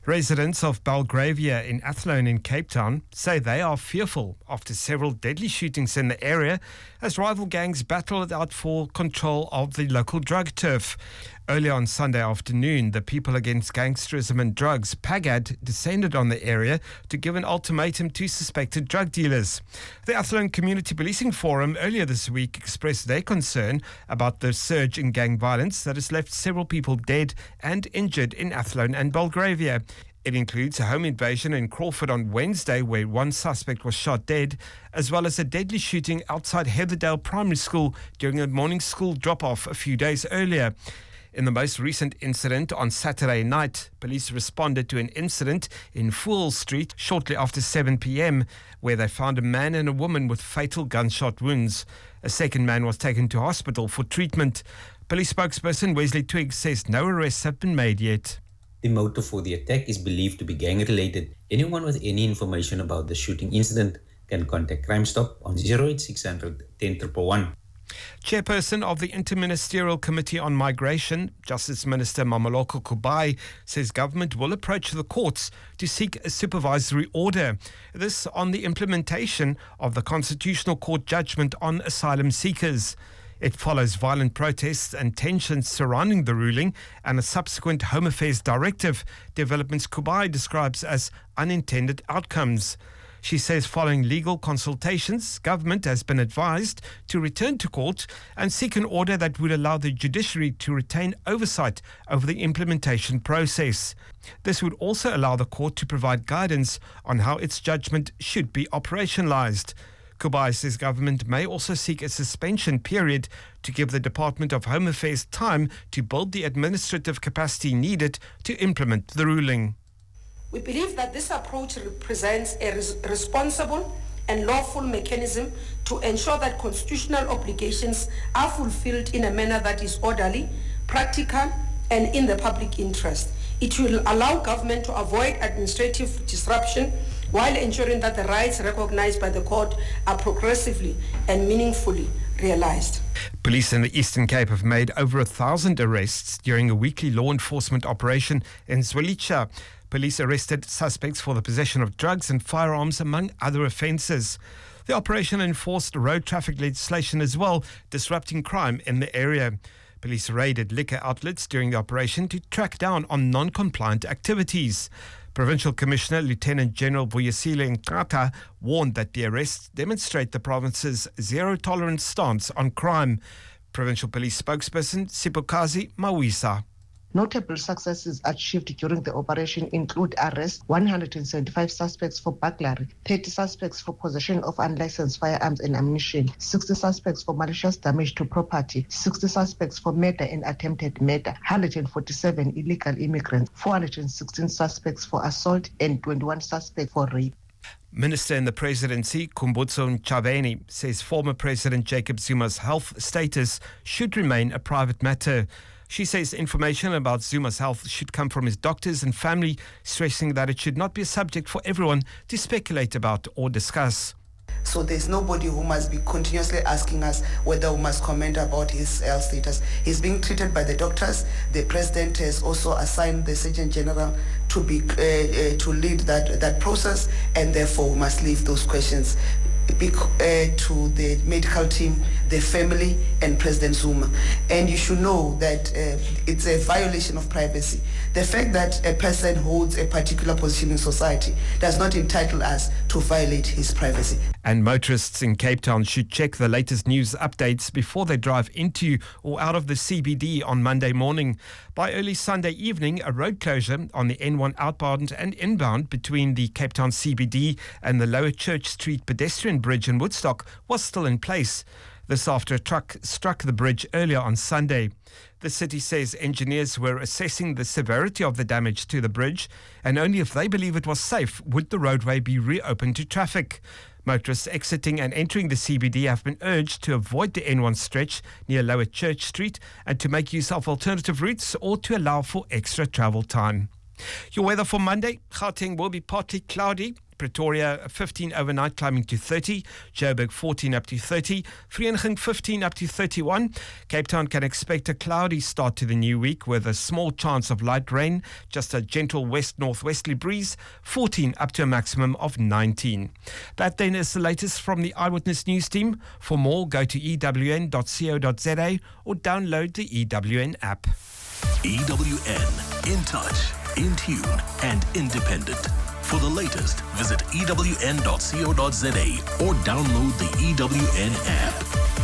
Residents of Belgravia in Athlone in Cape Town say they are fearful after several deadly shootings in the area as rival gangs battle it out for control of the local drug turf. Earlier on Sunday afternoon, the People Against Gangsterism and Drugs, PAGAD, descended on the area to give an ultimatum to suspected drug dealers. The Athlone Community Policing Forum earlier this week expressed their concern about the surge in gang violence that has left several people dead and injured in Athlone and Belgravia. It includes a home invasion in Crawford on Wednesday where one suspect was shot dead, as well as a deadly shooting outside Heatherdale Primary School during a morning school drop-off a few days earlier. In the most recent incident on Saturday night, police responded to an incident in Fool Street shortly after seven p.m. where they found a man and a woman with fatal gunshot wounds. A second man was taken to hospital for treatment. Police spokesperson Wesley Twiggs says no arrests have been made yet. The motive for the attack is believed to be gang-related. Anyone with any information about the shooting incident can contact Crime Stop on zero eight six hundred ten one one one. Chairperson of the Interministerial Committee on Migration, Justice Minister Mamoloko Kubai, says government will approach the courts to seek a supervisory order. This on the implementation of the Constitutional Court judgment on asylum seekers. It follows violent protests and tensions surrounding the ruling and a subsequent Home Affairs directive, developments Kubai describes as unintended outcomes. She says following legal consultations, government has been advised to return to court and seek an order that would allow the judiciary to retain oversight over the implementation process. This would also allow the court to provide guidance on how its judgment should be operationalised. Kubai says government may also seek a suspension period to give the Department of Home Affairs time to build the administrative capacity needed to implement the ruling. We believe that this approach represents a res- responsible and lawful mechanism to ensure that constitutional obligations are fulfilled in a manner that is orderly, practical, and in the public interest. It will allow government to avoid administrative disruption while ensuring that the rights recognized by the court are progressively and meaningfully realized. Police in the Eastern Cape have made over a thousand arrests during a weekly law enforcement operation in Zwelitsha. Police arrested suspects for the possession of drugs and firearms, among other offences. The operation enforced road traffic legislation as well, disrupting crime in the area. Police raided liquor outlets during the operation to track down on non-compliant activities. Provincial Commissioner Lieutenant General Vuyisile Nkata warned that the arrests demonstrate the province's zero-tolerance stance on crime. Provincial Police spokesperson Sipokazi Mawisa. Notable successes achieved during the operation include arrest one hundred seventy-five suspects for burglary, thirty suspects for possession of unlicensed firearms and ammunition, sixty suspects for malicious damage to property, sixty suspects for murder and attempted murder, one hundred forty-seven illegal immigrants, four hundred sixteen suspects for assault and twenty-one suspects for rape. Minister in the presidency, Kumbutso Ntshavheni, says former President Jacob Zuma's health status should remain a private matter. She says information about Zuma's health should come from his doctors and family, stressing that it should not be a subject for everyone to speculate about or discuss. So there's nobody who must be continuously asking us whether we must comment about his health status. He's being treated by the doctors. The president has also assigned the Surgeon General to be uh, uh, to lead that that process, and therefore we must leave those questions Uh, to the medical team, the family, and President Zuma. And you should know that uh, it's a violation of privacy. The fact that a person holds a particular position in society does not entitle us to violate his privacy. And motorists in Cape Town should check the latest news updates before they drive into or out of the C B D on Monday morning. By early Sunday evening, a road closure on the N one outbound and inbound between the Cape Town C B D and the Lower Church Street pedestrian bridge in Woodstock was still in place. This after a truck struck the bridge earlier on Sunday. The city says engineers were assessing the severity of the damage to the bridge, and only if they believe it was safe would the roadway be reopened to traffic. Motorists exiting and entering the C B D have been urged to avoid the N one stretch near Lower Church Street and to make use of alternative routes or to allow for extra travel time. Your weather for Monday: Gauteng will be partly cloudy, Pretoria fifteen overnight, climbing to thirty. Joburg fourteen up to thirty. Vereeniging fifteen up to thirty-one. Cape Town can expect a cloudy start to the new week with a small chance of light rain, just a gentle west-northwesterly breeze, fourteen up to a maximum of nineteen. That then is the latest from the Eyewitness News team. For more, go to e w n dot co dot z a or download the E W N app. E W N, in touch, in tune, and independent. For the latest, visit e w n dot co dot z a or download the E W N app.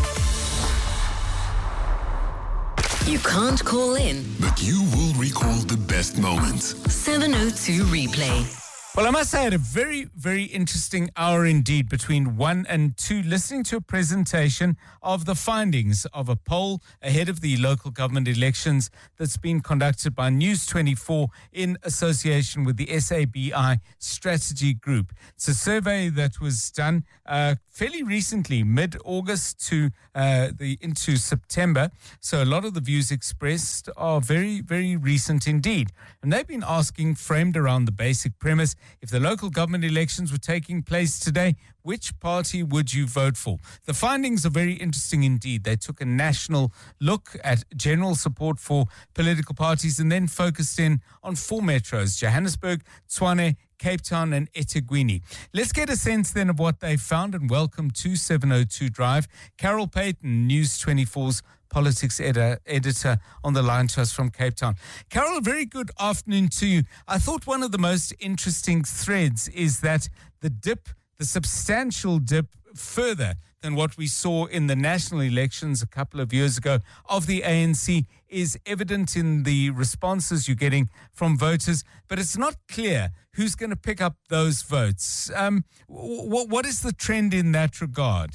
You can't call in, but you will recall the best moments. seven oh two replay. Well, I must say, I had a very, very interesting hour indeed between one and two, listening to a presentation of the findings of a poll ahead of the local government elections that's been conducted by News twenty-four in association with the S A B I Strategy Group. It's a survey that was done uh, fairly recently, mid-August to uh, the into September. So a lot of the views expressed are very, very recent indeed. And they've been asking, framed around the basic premise, if the local government elections were taking place today, which party would you vote for? The findings are very interesting indeed. They took a national look at general support for political parties and then focused in on four metros: Johannesburg, Tshwane, Cape Town and eThekwini. Let's get a sense then of what they found, and welcome to seven oh two Drive. Carol Payton, News twenty-four's politics ed- editor on the line to us from Cape Town. Carol, a very good afternoon to you. I thought one of the most interesting threads is that the dip, the substantial dip further than what we saw in the national elections a couple of years ago of the A N C is evident in the responses you're getting from voters, but it's not clear who's going to pick up those votes. Um, w- what is the trend in that regard?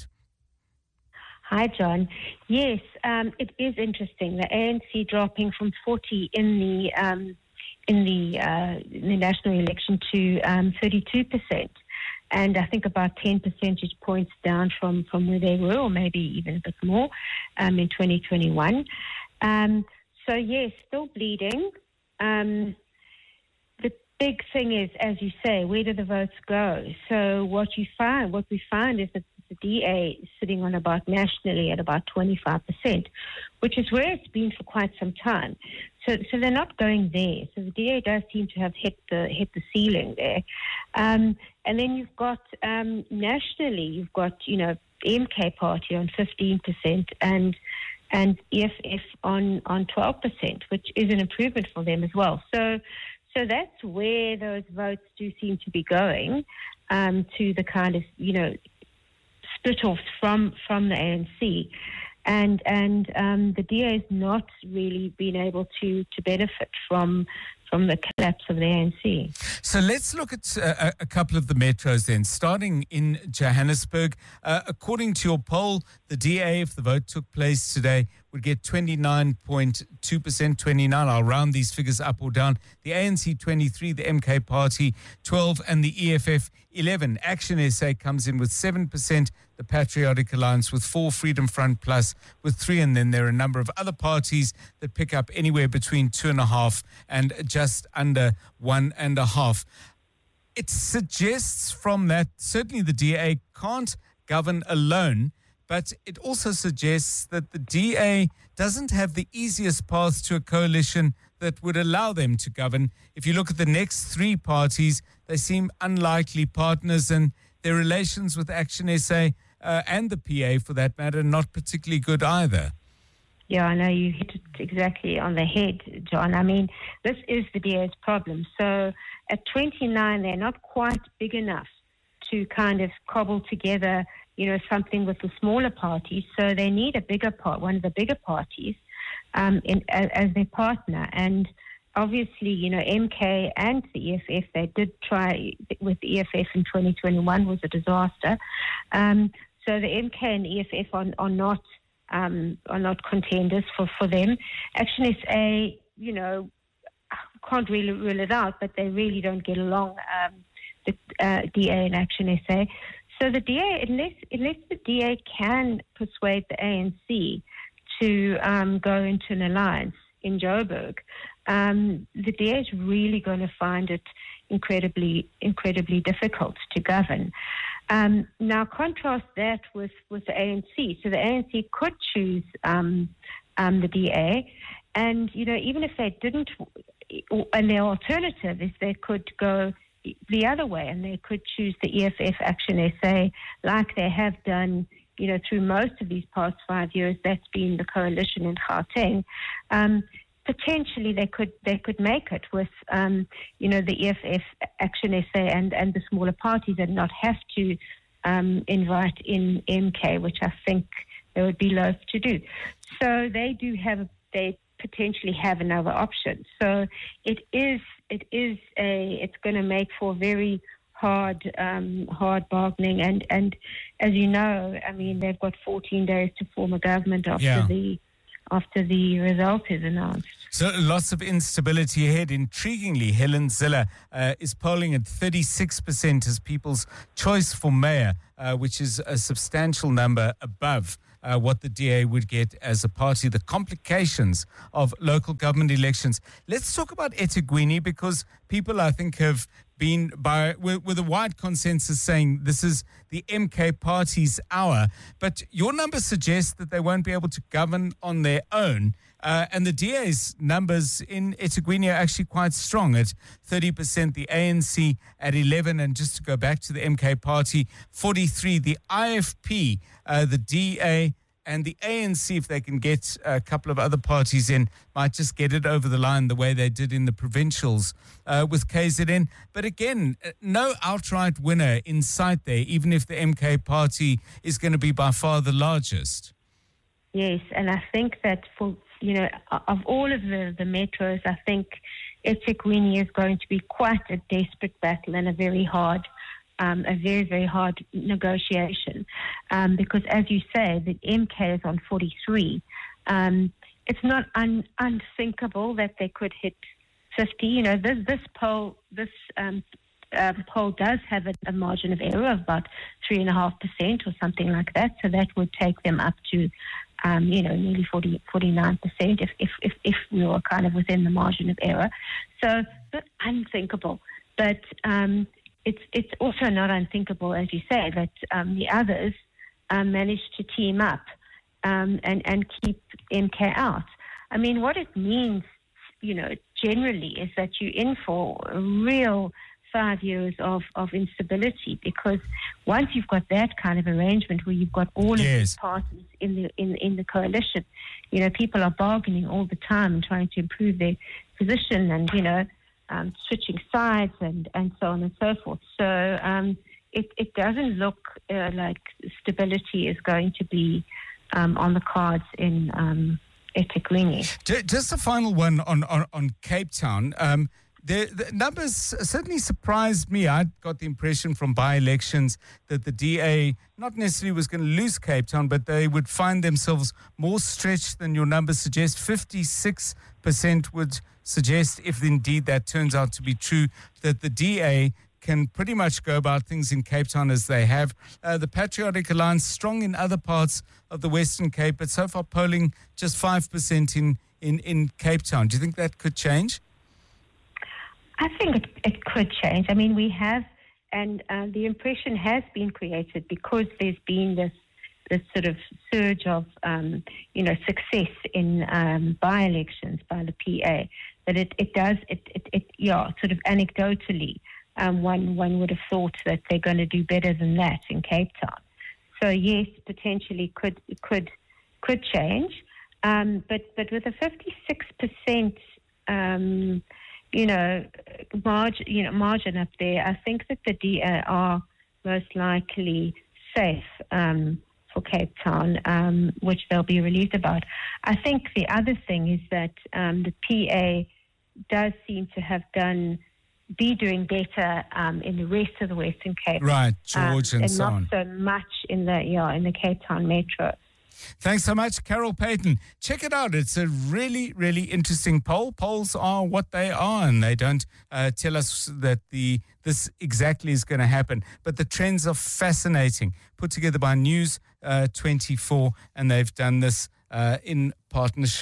Hi, John. Yes, um, it is interesting. The A N C dropping from forty in the um, in the uh, in the national election to um, thirty-two percent, and I think about ten percentage points down from, from where they were, or maybe even a bit more, um, in twenty twenty-one. Um, so yes, still bleeding. Um, the big thing is, as you say, where do the votes go? So what you find, what we find is that the D A is sitting on about nationally at about twenty-five percent, which is where it's been for quite some time. So, so they're not going there. So the D A does seem to have hit the hit the ceiling there. Um, and then you've got um, nationally, you've got you know M K Party on fifteen percent and and E F F on on twelve percent, which is an improvement for them as well. So. So that's where those votes do seem to be going, um, to the kind of, you know, split-offs from, from the A N C. And and um, the D A has not really been able to, to benefit from from the collapse of the A N C. So let's look at uh, a couple of the metros then, starting in Johannesburg. Uh, according to your poll, the D A, if the vote took place today, would get twenty-nine point two percent, twenty-nine. I'll round these figures up or down. The A N C twenty-three, the M K Party twelve, and the E F F eleven. Action S A comes in with seven percent, the Patriotic Alliance with four, Freedom Front Plus with three, and then there are a number of other parties that pick up anywhere between two and a half and just under one and a half. It suggests from that, certainly the D A can't govern alone, but it also suggests that the D A doesn't have the easiest path to a coalition that would allow them to govern. If you look at the next three parties, they seem unlikely partners, and their relations with Action S A uh, and the P A, for that matter, not particularly good either. Yeah, I know you hit it exactly on the head, John. I mean, this is the D A's problem. So at twenty-nine, they're not quite big enough to kind of cobble together, you know, something with the smaller parties. So they need a bigger part, one of the bigger parties, um, in, as, as their partner. And obviously, you know, M K and the E F F, they did try with the E F F in twenty twenty-one, was a disaster. Um, so the M K and E F F are, are not um, are not contenders for, for them. Action S A, you know, can't really rule it out, but they really don't get along, um, the uh, D A and Action S A. So the D A, unless, unless the D A can persuade the A N C to um, go into an alliance in Joburg, um, the D A is really going to find it incredibly, incredibly difficult to govern. Um, now, contrast that with, with the A N C. So the A N C could choose um, um, the D A, and, you know, even if they didn't, and their alternative is they could go the other way, and they could choose the E F F Action S A like they have done, you know, through most of these past five years. That's been the coalition in Gauteng. Um, potentially they could they could make it with, um, you know, the E F F Action S A and, and the smaller parties, and not have to um, invite in M K, which I think they would be loath to do. So they do have, they potentially have another option. So it is it is a it's going to make for very hard um, hard bargaining, and and as you know, I mean, they've got fourteen days to form a government after Yeah. the after the result is announced. So lots of instability ahead. Intriguingly, Helen Zille uh, is polling at thirty-six percent as people's choice for mayor, uh, which is a substantial number above uh, what the D A would get as a party. The complications of local government elections. Let's talk about eThekwini, because people, I think, have been by with, with a wide consensus saying this is the M K party's hour. But your numbers suggest that they won't be able to govern on their own. Uh, and the D A's numbers in eThekwini are actually quite strong at thirty percent, the A N C at eleven, and just to go back to the M K party, forty-three. The I F P, uh, the D A and the A N C, if they can get a couple of other parties in, might just get it over the line the way they did in the provincials uh, with K Z N. But again, no outright winner in sight there, even if the M K party is going to be by far the largest. Yes, and I think that for, you know, of all of the, the metros, I think eThekwini is going to be quite a desperate battle and a very hard Um, a very, very hard negotiation, um, because, as you say, the M K is on forty-three. Um, it's not un- unthinkable that they could hit fifty. You know, this this poll this um, uh, poll does have a, a margin of error of about three and a half percent or something like that. So that would take them up to, um, you know, nearly forty, forty-nine percent if, if if if we were kind of within the margin of error. So, not unthinkable, but. Um, It's it's also not unthinkable, as you say, that um, the others um, managed to team up um, and, and keep M K out. I mean, what it means, you know, generally is that you're in for a real five years of, of instability, because once you've got that kind of arrangement where you've got all of Yes. these parties in the in, in the coalition, you know, people are bargaining all the time and trying to improve their position, and, you know, Um, switching sides and, and so on and so forth. So um, it, it doesn't look uh, like stability is going to be um, on the cards in um, eThekwini. Ju- Just a final one on, on, on Cape Town. Um, the, the numbers certainly surprised me. I got the impression from by-elections that the D A not necessarily was going to lose Cape Town, but they would find themselves more stretched than your numbers suggest. fifty-six percent would suggest, if indeed that turns out to be true, that the D A can pretty much go about things in Cape Town as they have. Uh, the Patriotic Alliance strong in other parts of the Western Cape, but so far polling just five percent in, in, in Cape Town. Do you think that could change? I think it, it could change. I mean, we have, and uh, the impression has been created because there's been this this sort of surge of, um, you know, success in um, by-elections by the P A, that it, it does, it, it, it, yeah, sort of anecdotally, um, one, one would have thought that they're going to do better than that in Cape Town. So, yes, potentially could could could change. Um, but, but with a fifty-six percent, um, you know, margin, you know, margin up there, I think that the D A are most likely safe um, for Cape Town, um, which they'll be relieved about. I think the other thing is that um, the P A does seem to have done, be doing better um, in the rest of the Western Cape. Right, George um, and, and so not on. so much in the, yeah, in the Cape Town metro. Thanks so much, Carol Payton. Check it out. It's a really, really interesting poll. Polls are what they are, and they don't uh, tell us that the this exactly is going to happen. But the trends are fascinating. Put together by News uh, twenty-four, and they've done this uh, in partnership with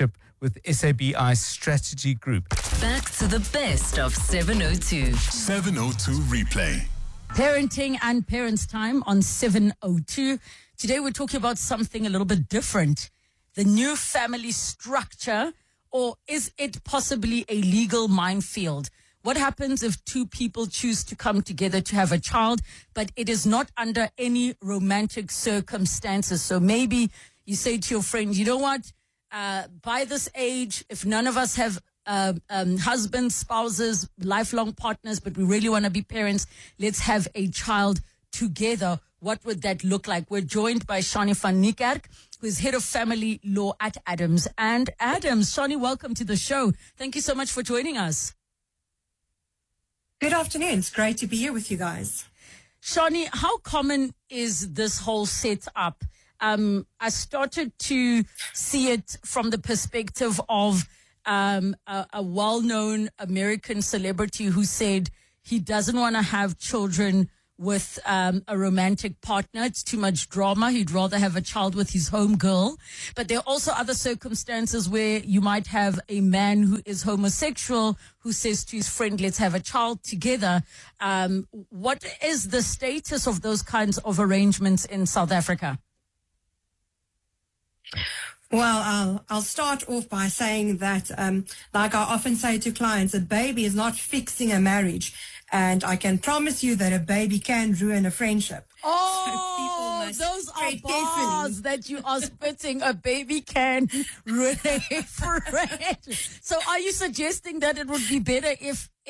with S A B I Strategy Group. Back to the best of seven oh two. seven oh two replay. Parenting and Parents Time on seven oh two. Today we're talking about something a little bit different. The new family structure, or is it possibly a legal minefield? What happens if two people choose to come together to have a child, but it is not under any romantic circumstances? So maybe you say to your friend, you know what, uh, by this age, if none of us have uh, um, husbands, spouses, lifelong partners, but we really want to be parents, let's have a child together. What would that look like? We're joined by Shani van Niekerk, who is head of family law at Adams and Adams. Shani, welcome to the show. Thank you so much for joining us. Good afternoon. It's great to be here with you guys. Shani, how common is this whole setup? Um, I started to see it from the perspective of um, a, a well-known American celebrity who said he doesn't want to have children with um, a romantic partner. It's too much drama. He'd rather have a child with his home girl. But there are also other circumstances where you might have a man who is homosexual who says to his friend, let's have a child together. Um, what is the status of those kinds of arrangements in South Africa? Well, I'll, I'll start off by saying that, um, like I often say to clients, a baby is not fixing a marriage. And I can promise you that a baby can ruin a friendship. Oh, so those are bars that you are spitting. A baby can ruin a friend. So are you suggesting that it would be better if